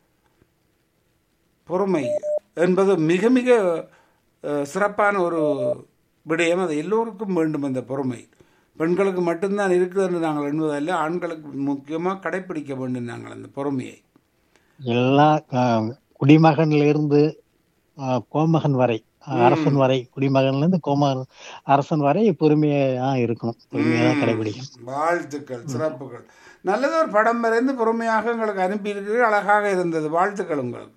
பொறுமை என்பது மிக மிக அஹ், சிறப்பான ஒரு விடயம். அது எல்லோருக்கும் வேண்டும். அந்த பொறுமை பெண்களுக்கு மட்டும்தான் இருக்குது என்று நாங்கள் எண்ணுவதில்லை, ஆண்களுக்கு முக்கியமாக கடைப்பிடிக்க வேண்டும் நாங்கள் அந்த பொறுமையை. எல்லா ஆஹ், குடிமகன்ல இருந்து ஆஹ், கோமகன் வரை அரசன் வரை குடிமகன்ல இருந்து கோமகன் அரசன் வரை பொறுமையா இருக்கணும், பொறுமையா தான் கடைபிடிக்கணும். வாழ்த்துக்கள், சிறப்புகள். நல்லது. ஒரு படம் வரைந்து பொறுமையாக எங்களுக்கு அனுப்பியிருக்கிறீர்கள். அழகாக இருந்தது. வாழ்த்துக்கள் உங்களுக்கு.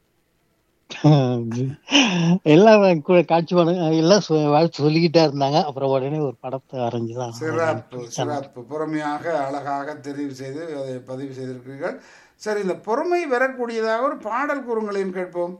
எல்லாம் கு- காட்சி படம் எல்லாம் சொ- வாழ்த்து சொல்லிக்கிட்டே இருந்தாங்க. அப்புறம் உடனே ஒரு படத்தை அரைஞ்சுதான் சிறப்பு சிறப்பு. பொறுமையாக அழகாக தெரிவு செய்து அதை பதிவு செய்திருக்கிறீர்கள். சரி, இந்த பொறுமை வரக்கூடியதாக ஒரு பாடல் கூறுங்களேன் கேட்போம்.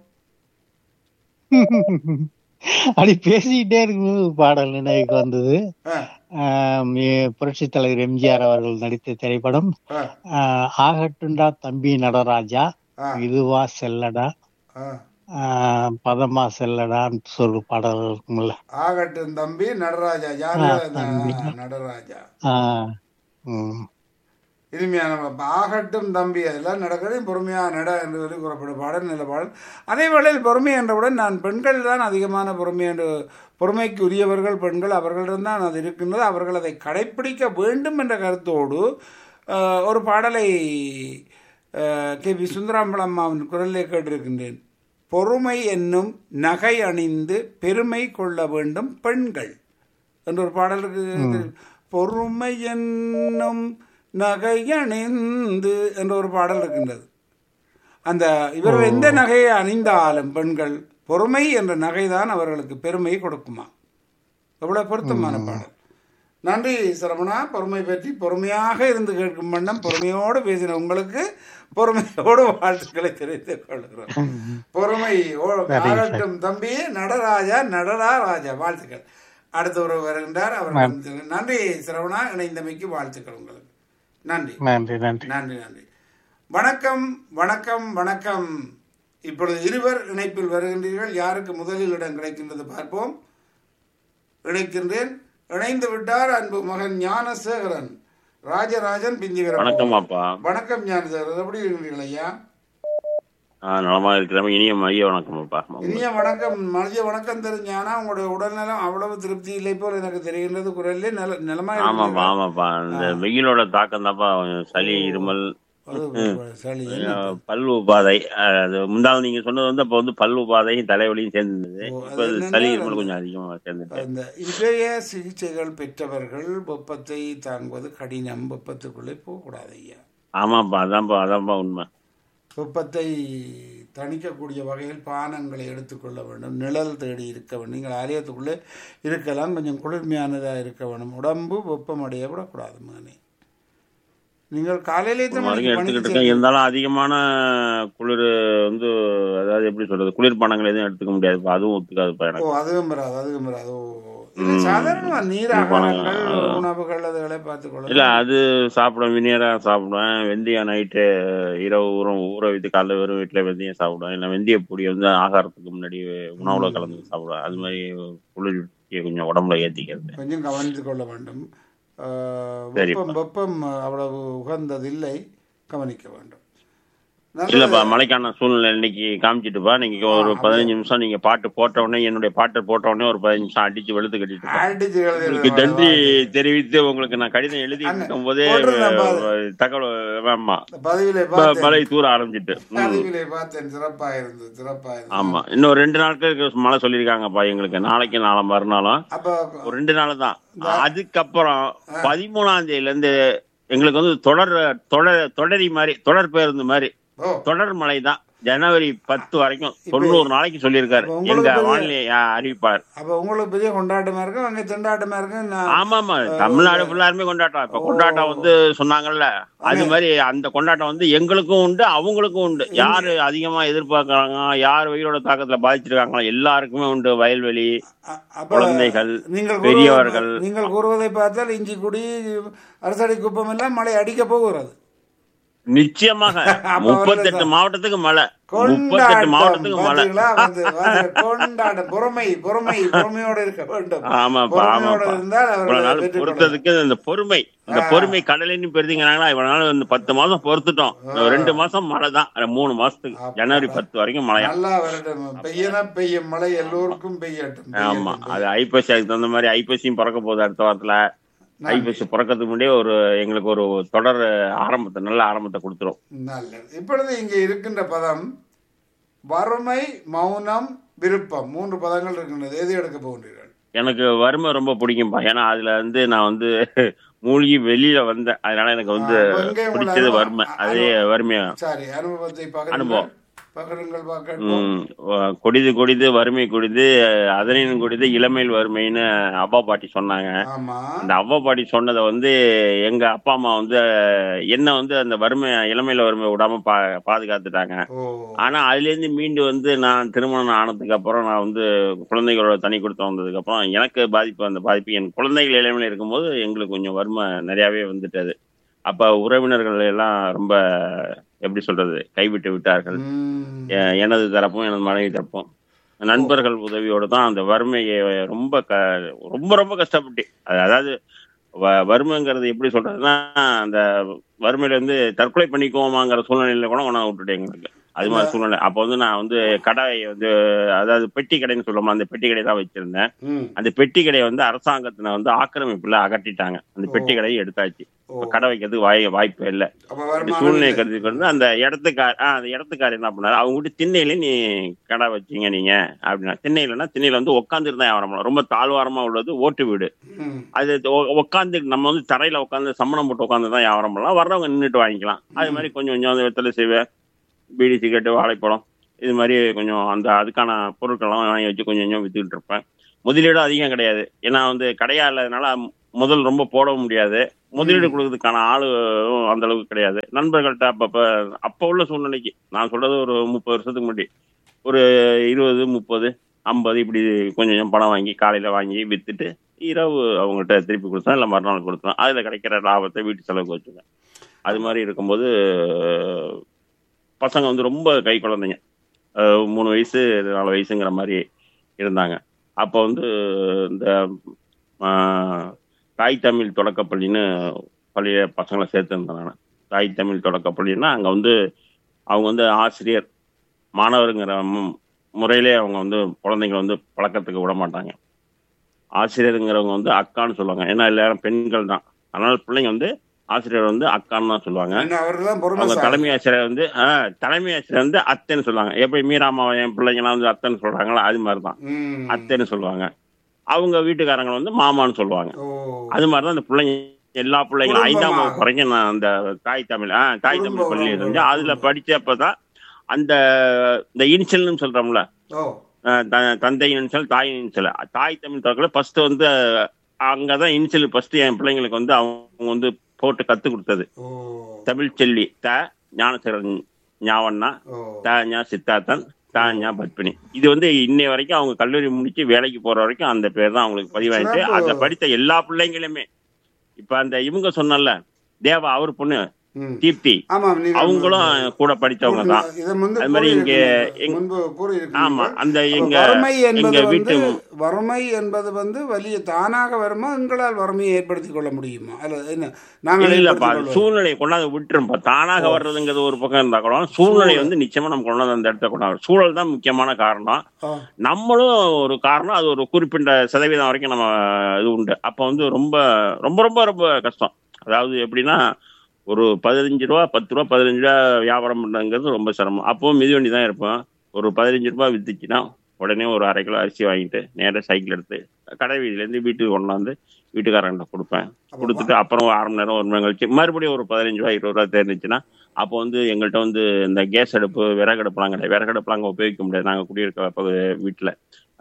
அப்படி பேசிக்கிட்டே இருக்கும்போது பாடல் நினைவுக்கு வந்தது. ஆ, ஆஹ் எ- புரட்சித் தலைவர் எம்ஜிஆர் அவர்கள் நடித்த திரைப்படம் ஆ, ஆஹ் ஆகட்டுண்டா தம்பி நடராஜா, ஆ, இதுவா செல்லடா, ஆ. ஆஹ் பதமா செல்லடான்னு சொல்லு பாடல் இருக்கும்ல. ஆகட்டும் தம்பி நடராஜா. யாரு? ஆ, நடராஜா. ஆஹ் உம் இனிமையான பா- ஆகட்டும் தம்பி. அதெல்லாம் நடக்கிறது பொறுமையாக நட என்று சொல்லி கூறப்படும் பாடல், நல்ல பாடல். அதே வேளையில் பொறுமை என்றவுடன் நான் பெண்கள் தான் அதிகமான பொறுமை என்று, பொறுமைக்கு உரியவர்கள் பெண்கள், அவர்களிடம்தான் அது இருக்கின்றது. அவர்கள் அதை கடைப்பிடிக்க வேண்டும் என்ற கருத்தோடு அஹ், ஒரு பாடலை அஹ், கே பி சுந்தராம்பலம் அம்மாவின் குரலிலே கேட்டிருக்கின்றேன். பொறுமை என்னும் நகை அணிந்து பெருமை கொள்ள வேண்டும் பெண்கள் என்ற ஒரு பாடலுக்கு பொறுமை என்னும் நகை அணிந்து என்ற ஒரு பாடல் இருக்கின்றது. அந்த இவர்கள் எந்த நகையை அணிந்தாலும் பெண்கள் பொறுமை என்ற நகைதான் அவர்களுக்கு பெருமை கொடுக்குமா. எவ்வளவு பொருத்தமான பாடல். நன்றி சரவணா. பொறுமை பற்றி பொறுமையாக இருந்து கேட்கும் வண்ணம் பொறுமையோடு பேசின உங்களுக்கு பொறுமையோடு வாழ்த்துக்களை தெரிவித்துக் கொள்கிறோம். பொறுமை ஆகட்டும் தம்பி. நடராஜா நடரா ராஜா வாழ்த்துக்கள். அடுத்த ஒரு வருகின்றார் அவர். நன்றி சரவணா, இணைந்தமைக்கு வாழ்த்துக்கள் உங்களுக்கு. நன்றி நன்றி நன்றி நன்றி நன்றி. வணக்கம் வணக்கம் வணக்கம். இப்பொழுது இருவர் இணைப்பில் வருகின்றீர்கள். யாருக்கு முதலில் இடம் கிடைக்கின்றது பார்ப்போம். இணைக்கின்றேன். இணைந்து விட்டார் அன்பு மகன் ஞானசேகரன். ராஜராஜன் பிஞ்சுகிற. வணக்கம் அப்பா. வணக்கம் ஞானசேகரன், எப்படி இருக்கிறீர்கள் ஐயா? நலமா இருக்கிறோம். இனிய மதிய வணக்கம் அப்பா. இனிய வணக்கம். மதிய வணக்கம் தெரிஞ்சானா உங்களுடைய உடல்நலம் அவ்வளவு திருப்தி இல்லை போல் எனக்கு தெரிகின்றது. குரல்ல நில நிலமா. ஆமாப்பா ஆமாப்பா. இந்த வெயிலோட தாக்கம் தான்ப்பா, சளி இருமல் பல் உபாதை. அது முந்தாள் நீங்க சொன்னது வந்து அப்ப வந்து பல் உபாதையும் தலைவலியும் சேர்ந்தது. இப்ப சளி இருமல் கொஞ்சம் அதிகமா சேர்ந்துட்டு. இந்த இதய சிகிச்சைகள் பெற்றவர்கள் வெப்பத்தை தாங்குவது கடினம். வெப்பத்துக்குள்ளே போக கூடாது ஐயா. ஆமாப்பா, அதான்ப்பா அதான்ப்பா உண்மை. வெப்பத்தை தணிக்கக்கூடிய வகையில் பானங்களை எடுத்துக்கொள்ள வேண்டும். நிழல் தேடி இருக்க வேண்டும். நீங்கள் ஆலயத்துக்குள்ளே இருக்கலாம், கொஞ்சம் குளிர்மையானதாக இருக்க வேண்டும். உடம்பு வெப்பம் அடைய விடக்கூடாது மகனே. நீங்கள் காலையிலே எடுத்துக்கிட்டு இருந்தாலும் அதிகமான குளிர் வந்து, அதாவது எப்படி சொல்றது, குளிர்பானங்கள் எதுவும் எடுத்துக்க முடியாது. அதுவும் ஒத்துக்காது எனக்கு. அதுவும் வராது அதுவும் வராது. சாதாரண நீராகாரங்கள் உணவுகள் அதுகளை பார்த்துக்கொள்ள. இல்ல அது சாப்பிடுவேன், வினியரா சாப்பிடுவேன். வெந்தயம் நைட்டு இரவு ஊற ஊற வைத்து காலைல வெறும் வீட்டுல வெந்தயம் சாப்பிடுவேன். இல்லை வெந்தய பொடி வந்து ஆகாரத்துக்கு முன்னாடி உணவுல கலந்து சாப்பிடுவேன். அது மாதிரி குளிர் கொஞ்சம் உடம்புல ஏத்திக்கிறது கொஞ்சம் கவனித்துக் கொள்ள வேண்டும். வெப்பம் வெப்பம் அவ்வளவு உகந்ததில்லை, கவனிக்க வேண்டும். இல்லப்பா, மழைக்கான சூழ்நிலை இன்னைக்கு காமிச்சிட்டுப்பா. நீங்க ஒரு பதினஞ்சு நிமிஷம் நீங்க பாட்டு போட்ட உடனே, என்னுடைய பாட்டு போட்ட உடனே ஒரு பதினஞ்சு நிமிஷம் அடிச்சு வெளுத்து கட்டிட்டு உங்களுக்கு நன்றி தெரிவித்து உங்களுக்கு நான் கடிதம் எழுதி இருக்கும் போதே தகவல் மழை தூர ஆரம்பிச்சிட்டு. ஆமா, இன்னும் ரெண்டு நாட்களுக்கு மழை சொல்லியிருக்காங்கப்பா எங்களுக்கு. நாளைக்கு நாளை மறுநாளும் ஒரு ரெண்டு நாள் தான். அதுக்கப்புறம் பதிமூணாம் தேதியில இருந்து எங்களுக்கு வந்து தொடர் தொடர் தொடரி மாதிரி தொடர் பேருந்து மாதிரி தொடர் மழை தான். ஜனவரி பத்து வரைக்கும் தொண்ணூறு நாளைக்கு சொல்லியிருக்காரு எங்க வானிலை அறிவிப்பார். அப்ப உங்களுக்கு பெரிய கொண்டாட்டமா இருக்கும், அங்க திண்டாட்டமா இருக்கு. ஆமா ஆமா, தமிழ்நாடு ஃபுல்லாருமே கொண்டாட்டம். இப்ப கொண்டாட்டம் வந்து சொன்னாங்கல்ல, அது மாதிரி அந்த கொண்டாட்டம் வந்து எங்களுக்கும் உண்டு, அவங்களுக்கும் உண்டு. யாரு அதிகமா எதிர்பார்க்கறாங்க, யார் வெயிலோட தாக்கத்துல பாதிச்சிருக்காங்களோ எல்லாருக்குமே உண்டு. வயல்வெளி, குழந்தைகள், பெரியவர்கள். நீங்கள் கூறுவதை பார்த்தால் இஞ்சிக்குடி, அரசடி குப்பம் எல்லாம் மழை அடிக்க போகிறது. நிச்சயமாக முப்பத்தெட்டு மாவட்டத்துக்கு மழை, முப்பத்தெட்டு மாவட்டத்துக்கு மழை. கொண்டாட்டம், பொறுமை பொறுமை பொறுமையோட இருக்க வேண்டும். ஆமாப்பா ஆமாப்பா. இவ்வளவு நாள் பொறுத்ததுக்கு இந்த பொறுமை, இந்த பொறுமை கடலின்னு பெருதிங்கிறாங்களா. இவ்வளவு நாள் இந்த பத்து மாசம் பொறுத்துட்டோம். ரெண்டு மாசம் மழை தான், மூணு மாசத்துக்கு ஜனவரி பத்து வரைக்கும் மழை. நல்லா வரட்டும், பெய்யனா பெய்யும் மழை எல்லோருக்கும் பெய்யட்டும். ஆமா, அது ஐப்பசி, அதுக்கு தகுந்த மாதிரி ஐப்பசியும் பிறக்க போகுது அடுத்த வாரத்துல. ஐப்பசி பிறக்கிறதுக்கு முன்னாடியே ஒரு எங்களுக்கு ஒரு தொடர் ஆரம்பத்தை, நல்ல ஆரம்பத்தை கொடுத்துரும். நல்லது. இப்பொழுது இங்க இருக்கின்ற பதம் வறுமை, மௌனம், விருப்பம், மூன்று பதங்கள் இருக்கின்றது. எது எடுக்க போகின்றீர்கள்? எனக்கு வறுமை ரொம்ப பிடிக்கும்பா. ஏன்னா அதுல வந்து நான் வந்து மூழ்கி வெளியில வந்தேன். அதனால எனக்கு வந்து பிடிச்சது வறுமை. அதே வறுமையா. சரி, அனுபவத்தை அனுபவம். உம் கொடிது கொடிது வறுமை கொடிது, அதனின் கொடிது இளமையில் வறுமைன்னு அப்பா பாட்டி சொன்னாங்க. அந்த அப்பா பாட்டி சொன்னதை வந்து எங்க அப்பா அம்மா வந்து என்ன வந்து அந்த வறுமை, இளமையில வறுமை விடாம பா பாதுகாத்துட்டாங்க. ஆனா அதுல இருந்து மீண்டு வந்து நான் திருமணம் ஆனதுக்கு அப்புறம், நான் வந்து குழந்தைகளோட தனி கொடுத்து வந்ததுக்கு அப்புறம் எனக்கு பாதிப்பு, அந்த பாதிப்பு என் குழந்தைகள் இளமையில இருக்கும்போது எங்களுக்கு கொஞ்சம் வறுமை நிறையாவே வந்துட்டது. அப்ப உறவினர்கள் எல்லாம் ரொம்ப எப்படி சொல்றது, கைவிட்டு விட்டார்கள். எனது தரப்பும் எனது மனைவி தரப்பும் நண்பர்கள் உதவியோடு தான் அந்த வறுமையை ரொம்ப க ரொம்ப ரொம்ப கஷ்டப்பட்டு, அதாவது வறுமைங்கிறது எப்படி சொல்றதுன்னா, அந்த வறுமையில இருந்து தற்கொலை பண்ணிக்குவோமாங்கிற சூழ்நிலையில கூட உணவு விட்டுட்டேன் எங்களுக்கு. அது மாதிரி சூழ்நிலை. அப்ப வந்து நான் வந்து கடையை வந்து, அதாவது பெட்டி கடைன்னு சொல்லுவோம், அந்த பெட்டி கடை தான் வச்சிருந்தேன். அந்த பெட்டி கடையை வந்து அரசாங்கத்தின வந்து ஆக்கிரமிப்புல அகற்றிட்டாங்க. அந்த பெட்டி கடையை எடுத்தாச்சு. கடை வைக்கிறதுக்கு வாய் வாய்ப்பே இல்லை. சூழ்நிலை கருதி கொண்டு அந்த இடத்துக்கார அந்த இடத்துக்காரர் என்ன பண்ணாரு, அவங்க வீட்டு திண்ணையில நீ கடை வச்சீங்க நீங்க அப்படின்னா, திண்ணையிலன்னா திண்ணையில வந்து உட்காந்துட்டு தான் வியாபாரம் பண்ணலாம். ரொம்ப தாழ்வாரமா உள்ளது ஓட்டு வீடு, அது உட்காந்து நம்ம வந்து தரையில உட்காந்து சம்மணம் போட்டு உட்காந்து தான் வியாபாரம் பண்ணலாம். வர்றவங்க நின்றுட்டு வாங்கிக்கலாம். அது மாதிரி கொஞ்சம் கொஞ்சம் அந்த வெத்தலை செய்வேன், பீடி சிகரெட்டு வாழைப்பழம் இது மாதிரி கொஞ்சம் அந்த அதுக்கான பொருட்கள்லாம் வாங்கி வச்சு கொஞ்சம் கொஞ்சம் வித்துக்கிட்டு இருப்பேன். முதலீடு அதிகம் கிடையாது, ஏன்னா வந்து கடையா இல்லாதனால முதல் ரொம்ப போட முடியாது. முதலீடு கொடுக்கறதுக்கான ஆளு அந்த அளவுக்கு கிடையாது. நண்பர்கள்ட்ட அப்பப்ப அப்ப உள்ள சூழ்நிலைக்கு நான் சொல்றது ஒரு முப்பது வருஷத்துக்கு முன்னாடி ஒரு இருபது முப்பது ஐம்பது இப்படி கொஞ்சம் கொஞ்சம் பணம் வாங்கி காலையில வாங்கி வித்துட்டு இரவு அவங்கள்ட்ட திருப்பி கொடுத்தோம், இல்லை மறுநாள் கொடுத்தோம். அதுல கிடைக்கிற லாபத்தை வீட்டு செலவுக்கு வச்சுருவேன். அது மாதிரி இருக்கும்போது பசங்க வந்து ரொம்ப கை குழந்தைங்க, மூணு வயசு நாலு வயசுங்கிற மாதிரி இருந்தாங்க. அப்போ வந்து இந்த தாய் தமிழ் தொடக்கப்பள்ளின்னு பள்ளிய பசங்களை சேர்த்துருந்தேன் நான். தாய் தமிழ் தொடக்கப்பள்ளின்னா அங்கே வந்து அவங்க வந்து ஆசிரியர் மாணவருங்கிற முறையிலே அவங்க வந்து குழந்தைங்க வந்து பழக்கத்துக்கு விட மாட்டாங்க. ஆசிரியருங்கிறவங்க வந்து அக்கான்னு சொல்லுவாங்க, ஏன்னா எல்லாரும் பெண்கள் தான். அதனால பிள்ளைங்க வந்து ஆசிரியர் வந்து அக்கான்னு தான் சொல்லுவாங்க. அவங்க தலைமை ஆசிரியர் வந்து ஆஹ் தலைமை ஆசிரியர் வந்து அத்தைன்னு சொல்லுவாங்க. எப்படி மீராமா என் பிள்ளைங்கலாம் வந்து அத்தைன்னு சொல்றாங்களா, அது மாதிரிதான் அத்தைன்னு சொல்லுவாங்க. அவங்க வீட்டுக்காரங்க வந்து மாமான்னு சொல்லுவாங்க. அது மாதிரிதான் அந்த பிள்ளைங்க எல்லா பிள்ளைங்களும் ஐந்தாம் வகுப்பு வரைக்கும் நான் அந்த தாய் தமிழ் ஆஹ் தாய் தமிழ் பள்ளியில இருந்து அதுல படிச்சப்பதான் அந்த இந்த இனிஷியல்னு சொல்றோம்ல, தந்தை இனிஷியல் தாய் இனிஷியல், தாய் தமிழ் தொடக்கல ஃபர்ஸ்ட் வந்து அங்கதான் இனிஷியல் ஃபர்ஸ்ட் என் பிள்ளைங்களுக்கு வந்து அவங்க வந்து போட்டு கத்து கொடுத்தது. தமிழ் செல்வி த ஞானசேகரன் ஞாவண்ணா, த ஞா சித்தார்த்தன், த ஞா பத்மினி. இது வந்து இன்னை வரைக்கும் அவங்க கல்லூரி முடிச்சு வேலைக்கு போற வரைக்கும் அந்த பேர் தான் அவங்களுக்கு பதிவாயிட்டு. அதை படித்த எல்லா பிள்ளைங்களுமே இப்ப அந்த இவங்க சொன்னல தேவா அவர் பொண்ணு தீப்தி, அவங்களும் கூட படித்தவங்க தான். அது மாதிரி இங்க ஆமா அந்த எங்க எங்க வீட்டு வறுமை என்பது வந்து வலிய தானாக வருமா, எங்களால் வறுமையை ஏற்படுத்திக் கொள்ள முடியுமா? நாங்கள் இல்லப்பா சூழ்நிலையை கொண்டாந்து விட்டுருப்பா. தானாக வர்றதுங்கிறது ஒரு பக்கம் இருந்தா கூட சூழ்நிலை வந்து நிச்சயமா நம்ம கொண்டாந்து அந்த இடத்த கொண்டாந்து, சூழல் தான் முக்கியமான காரணம். நம்மளும் ஒரு காரணம், அது ஒரு குறிப்பிட்ட சதவீதம் வரைக்கும் நம்ம இது உண்டு. அப்ப வந்து ரொம்ப ரொம்ப ரொம்ப ரொம்ப கஷ்டம். அதாவது எப்படின்னா ஒரு பதினஞ்சு ரூபா பத்து ரூபா பதினஞ்சு ரூபா வியாபாரம் பண்ணுறதுங்கிறது ரொம்ப சிரமம். அப்பவும் மிதிவண்டி தான் இருப்போம். ஒரு பதினஞ்சு ரூபா வித்துச்சுன்னா உடனே ஒரு அரை கிலோ அரிசி வாங்கிட்டு நேராக சைக்கிள் எடுத்து கடை வீதியிலேருந்து வீட்டுக்கு கொண்டாந்து வீட்டுக்காரங்கிட்ட கொடுப்பேன். கொடுத்துட்டு அப்புறம் ஒரு அரை மணி நேரம் ஒரு மணி நேரம் கழிச்சு மறுபடியும் ஒரு பதினஞ்சு ரூபா இருபது ரூபா தெரிஞ்சிச்சுன்னா அப்போ வந்து எங்கள்கிட்ட வந்து இந்த கேஸ் அடுப்பு விறகடுப்புலாம் கிடையாது. விறகடுப்புலாம் அங்கே உபயோகிக்க முடியாது. நாங்கள் குடியிருக்க வீட்டில்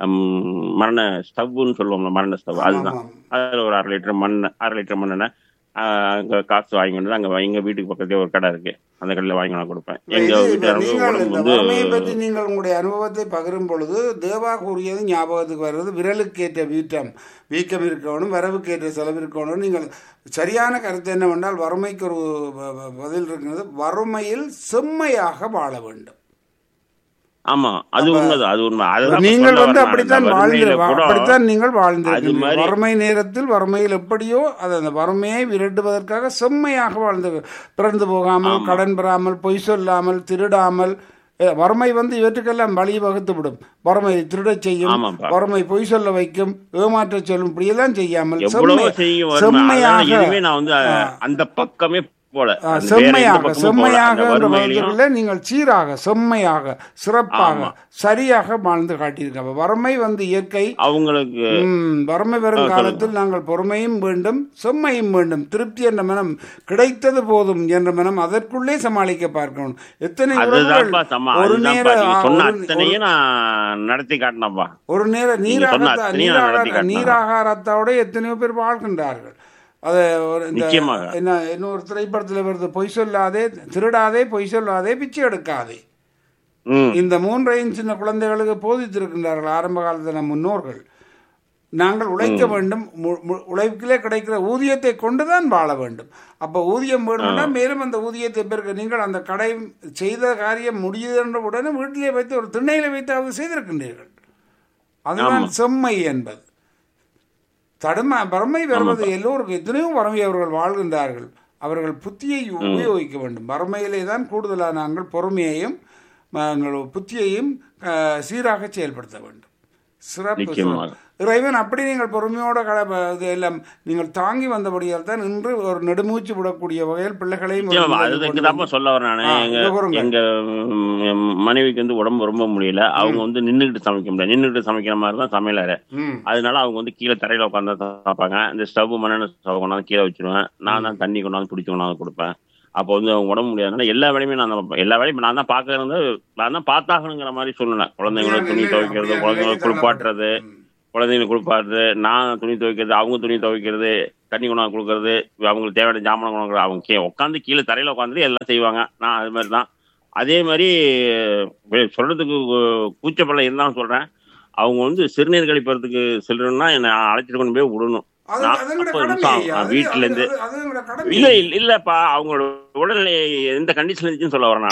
மரண ஸ்டவ்வுன்னு சொல்லுவோம்ல, மரண ஸ்டவ், அதுதான். அதில் ஒரு அரை லிட்டர் மண் அரை லிட்டர் மண்ணெண்ணெய் அங்க காசு வாங்கி வந்து அங்க எங்க வீட்டுக்கு பக்கத்தே ஒரு கடை இருக்கு, அந்த கடையில வாங்கி நான் கொடுப்பேன். எங்க வீட்டுவரமையை பற்றி நீங்கள் உங்களுடைய அனுபவத்தை பகிரும் பொழுது தேவா கூறியது ஞாபகத்துக்கு வர்றது, விரலுக்கேற்ற வீட்டம் வீக்கம் இருக்கணும், வரவுக்கேற்ற செலவு இருக்கணும். நீங்கள் சரியான கருத்து என்னவென்றால் வறுமைக்கு ஒரு பதில் இருக்கிறது, வறுமையில் செம்மையாக வாழ வேண்டும். ஆமா அது உண்மைதான், அது உண்மை. நீங்கள் வந்து அப்படித்தான் வாழ்ந்து அப்படித்தான் நீங்கள் வாழ்ந்து வறுமை நேரத்தில் வறுமையில் எப்படியோ அது அந்த வறுமையை விரட்டுவதற்காக செம்மையாக வாழ்ந்து பிறந்து போகாமல், கடன் பெறாமல், பொய் சொல்லாமல், திருடாமல். வறுமை வந்து இவற்றுக்கெல்லாம் வழி வகுத்து விடும். வறுமை திருடச் செய்யும், வறுமை பொய் சொல்ல வைக்கும், ஏமாற்ற சொல்லும், இப்படியெல்லாம் செய்யாமல் செம்மையாக அந்த பக்கமே செம்மையாக செம்மையாக நீங்கள் சீராக செம்மையாக சிறப்பாக சரியாக வாழ்ந்து காட்டியிருக்க. வறுமை வந்து இயற்கை அவங்களுக்கு. வறுமை வரும் காலத்தில் நாங்கள் பொறுமையும் வேண்டும், செம்மையும் வேண்டும். திருப்தி என்ற மனம் கிடைத்தது போதும் என்ற மனம் அதற்குள்ளே சமாளிக்க பார்க்கணும். எத்தனை ஒரு நேரம் நடத்தி காட்டினப்பா, ஒரு நேரம் நீராக நீராகாரத்தோட எத்தனையோ பேர் வாழ்கின்றார்கள். அது ஒரு என்ன இன்னொரு திரைப்படத்தில் வருது, பொய் சொல்லாதே, திருடாதே, பொய் சொல்லாதே, பிச்சை எடுக்காதே. இந்த மூன்றையும் சின்ன குழந்தைகளுக்கு போதித்திருக்கின்றார்கள் ஆரம்ப காலத்தில் நம் முன்னோர்கள். நாங்கள் உழைக்க வேண்டும், உழைப்பிலே கிடைக்கிற ஊதியத்தை கொண்டுதான் வாழ வேண்டும். அப்போ ஊதியம் வேணும்னா மேலும் அந்த ஊதியத்தை பெருக்க நீங்கள் அந்த கடை செய்த காரியம் முடியுது என்ற உடனே வீட்டிலே வைத்து ஒரு திண்ணையில வைத்து அவர் செய்திருக்கின்றீர்கள். அதுதான் செம்மை என்பது. தடுமை வறுமை வருவது எல்லோருக்கும், எத்தனையோ வறுமை அவர்கள் வாழ்கின்றார்கள். அவர்கள் புத்தியை உபயோகிக்க வேண்டும். வறுமையிலே தான் கூடுதலாக நாங்கள் பொறுமையையும் புத்தியையும் சீராக செயல்படுத்த வேண்டும். சிறப்பு நிச்சயமாக. சிறப்பு. இறைவன் அப்படி நீங்கள் பொறுமையோட கட- இது எல்லாம் நீங்கள் தாங்கி வந்தபடியால் தான் இன்று ஒரு நெடுமூச்சு விடக்கூடிய வகையில் பிள்ளைகளையும் ஒரு நிச்சயமா. நிலைக்கு அதுக்கு கொண்டு தான்ப்பா வந்து- சொல்ல வரேன் நானு. ஆ, எங்க இதை கூறுங்கள். எங்க ம், மனைவிக்கு வந்து உடம்பு ரொம்ப முடியல. அவங்க வந்து நின்னுகிட்டு சமைக்க முடியாது. நின்னுகிட்டு சமைக்கிற மாதிரி தான் சமையலறை. ம். அதனால அவங்க வந்து கீழே தரையில உட்காந்து சாப்பாங்க. இந்த ஸ்டவ் மண்ணெண்ண ஸ்டவ் கொண்டாந்து கீழே வச்சிருவேன். நான் தான் தண்ணி கொண்டாந்து பிடிச்சி கொண்டாந்து கொடுப்பேன். அப்போ வந்து அவங்க உடம்பு முடியாதனால எல்லா வேலையுமே நான் தான் பார்ப்பேன். எல்லா வேலையும் நான் தான் பார்க்கறது, நான் தான் பார்த்தாகணுங்கிற மாதிரி சொல்லல. குழந்தைங்களை துணி துவைக்கிறது, குழந்தைங்களை குளிப்பாட்டுறது, ம். குழந்தைங்களை குளிப்பாடுறது, நான் துணி துவைக்கிறது, அவங்க துணி துவைக்கிறது, தண்ணி கொண்டாந்து கொடுக்கறது, அவங்களுக்கு தேவையான ஜாமான் கொண்டாந்து அவங்க கீழே உட்காந்து கீழே தரையில உட்காந்து எல்லாம் செய்வாங்க. நான் அது மாதிரி தான். அதே மாதிரி வெ- சொல்றதுக்கு கூ- கூச்சப்படல இருந்தாலும் சொல்றேன். அவங்க வந்து சிறுநீர் கழிப்பறதுக்கு செல்றதுன்னா என்னை அழைச்சிட்டு கொண்டு போய் விடணும். அது நான் அது எங்களோட முப்பது கடமை நிமிஷம் ஐயா. ஆகும் அது- வீட்டுல அது- இருந்து. அது- அது எங்களோட கடமை. இல்ல இல்ல- இல்லப்பா, அவங்களோட உடல்நிலை எந்த கண்டிஷன்ல இருந்துச்சுன்னு சொல்ல வரேன்.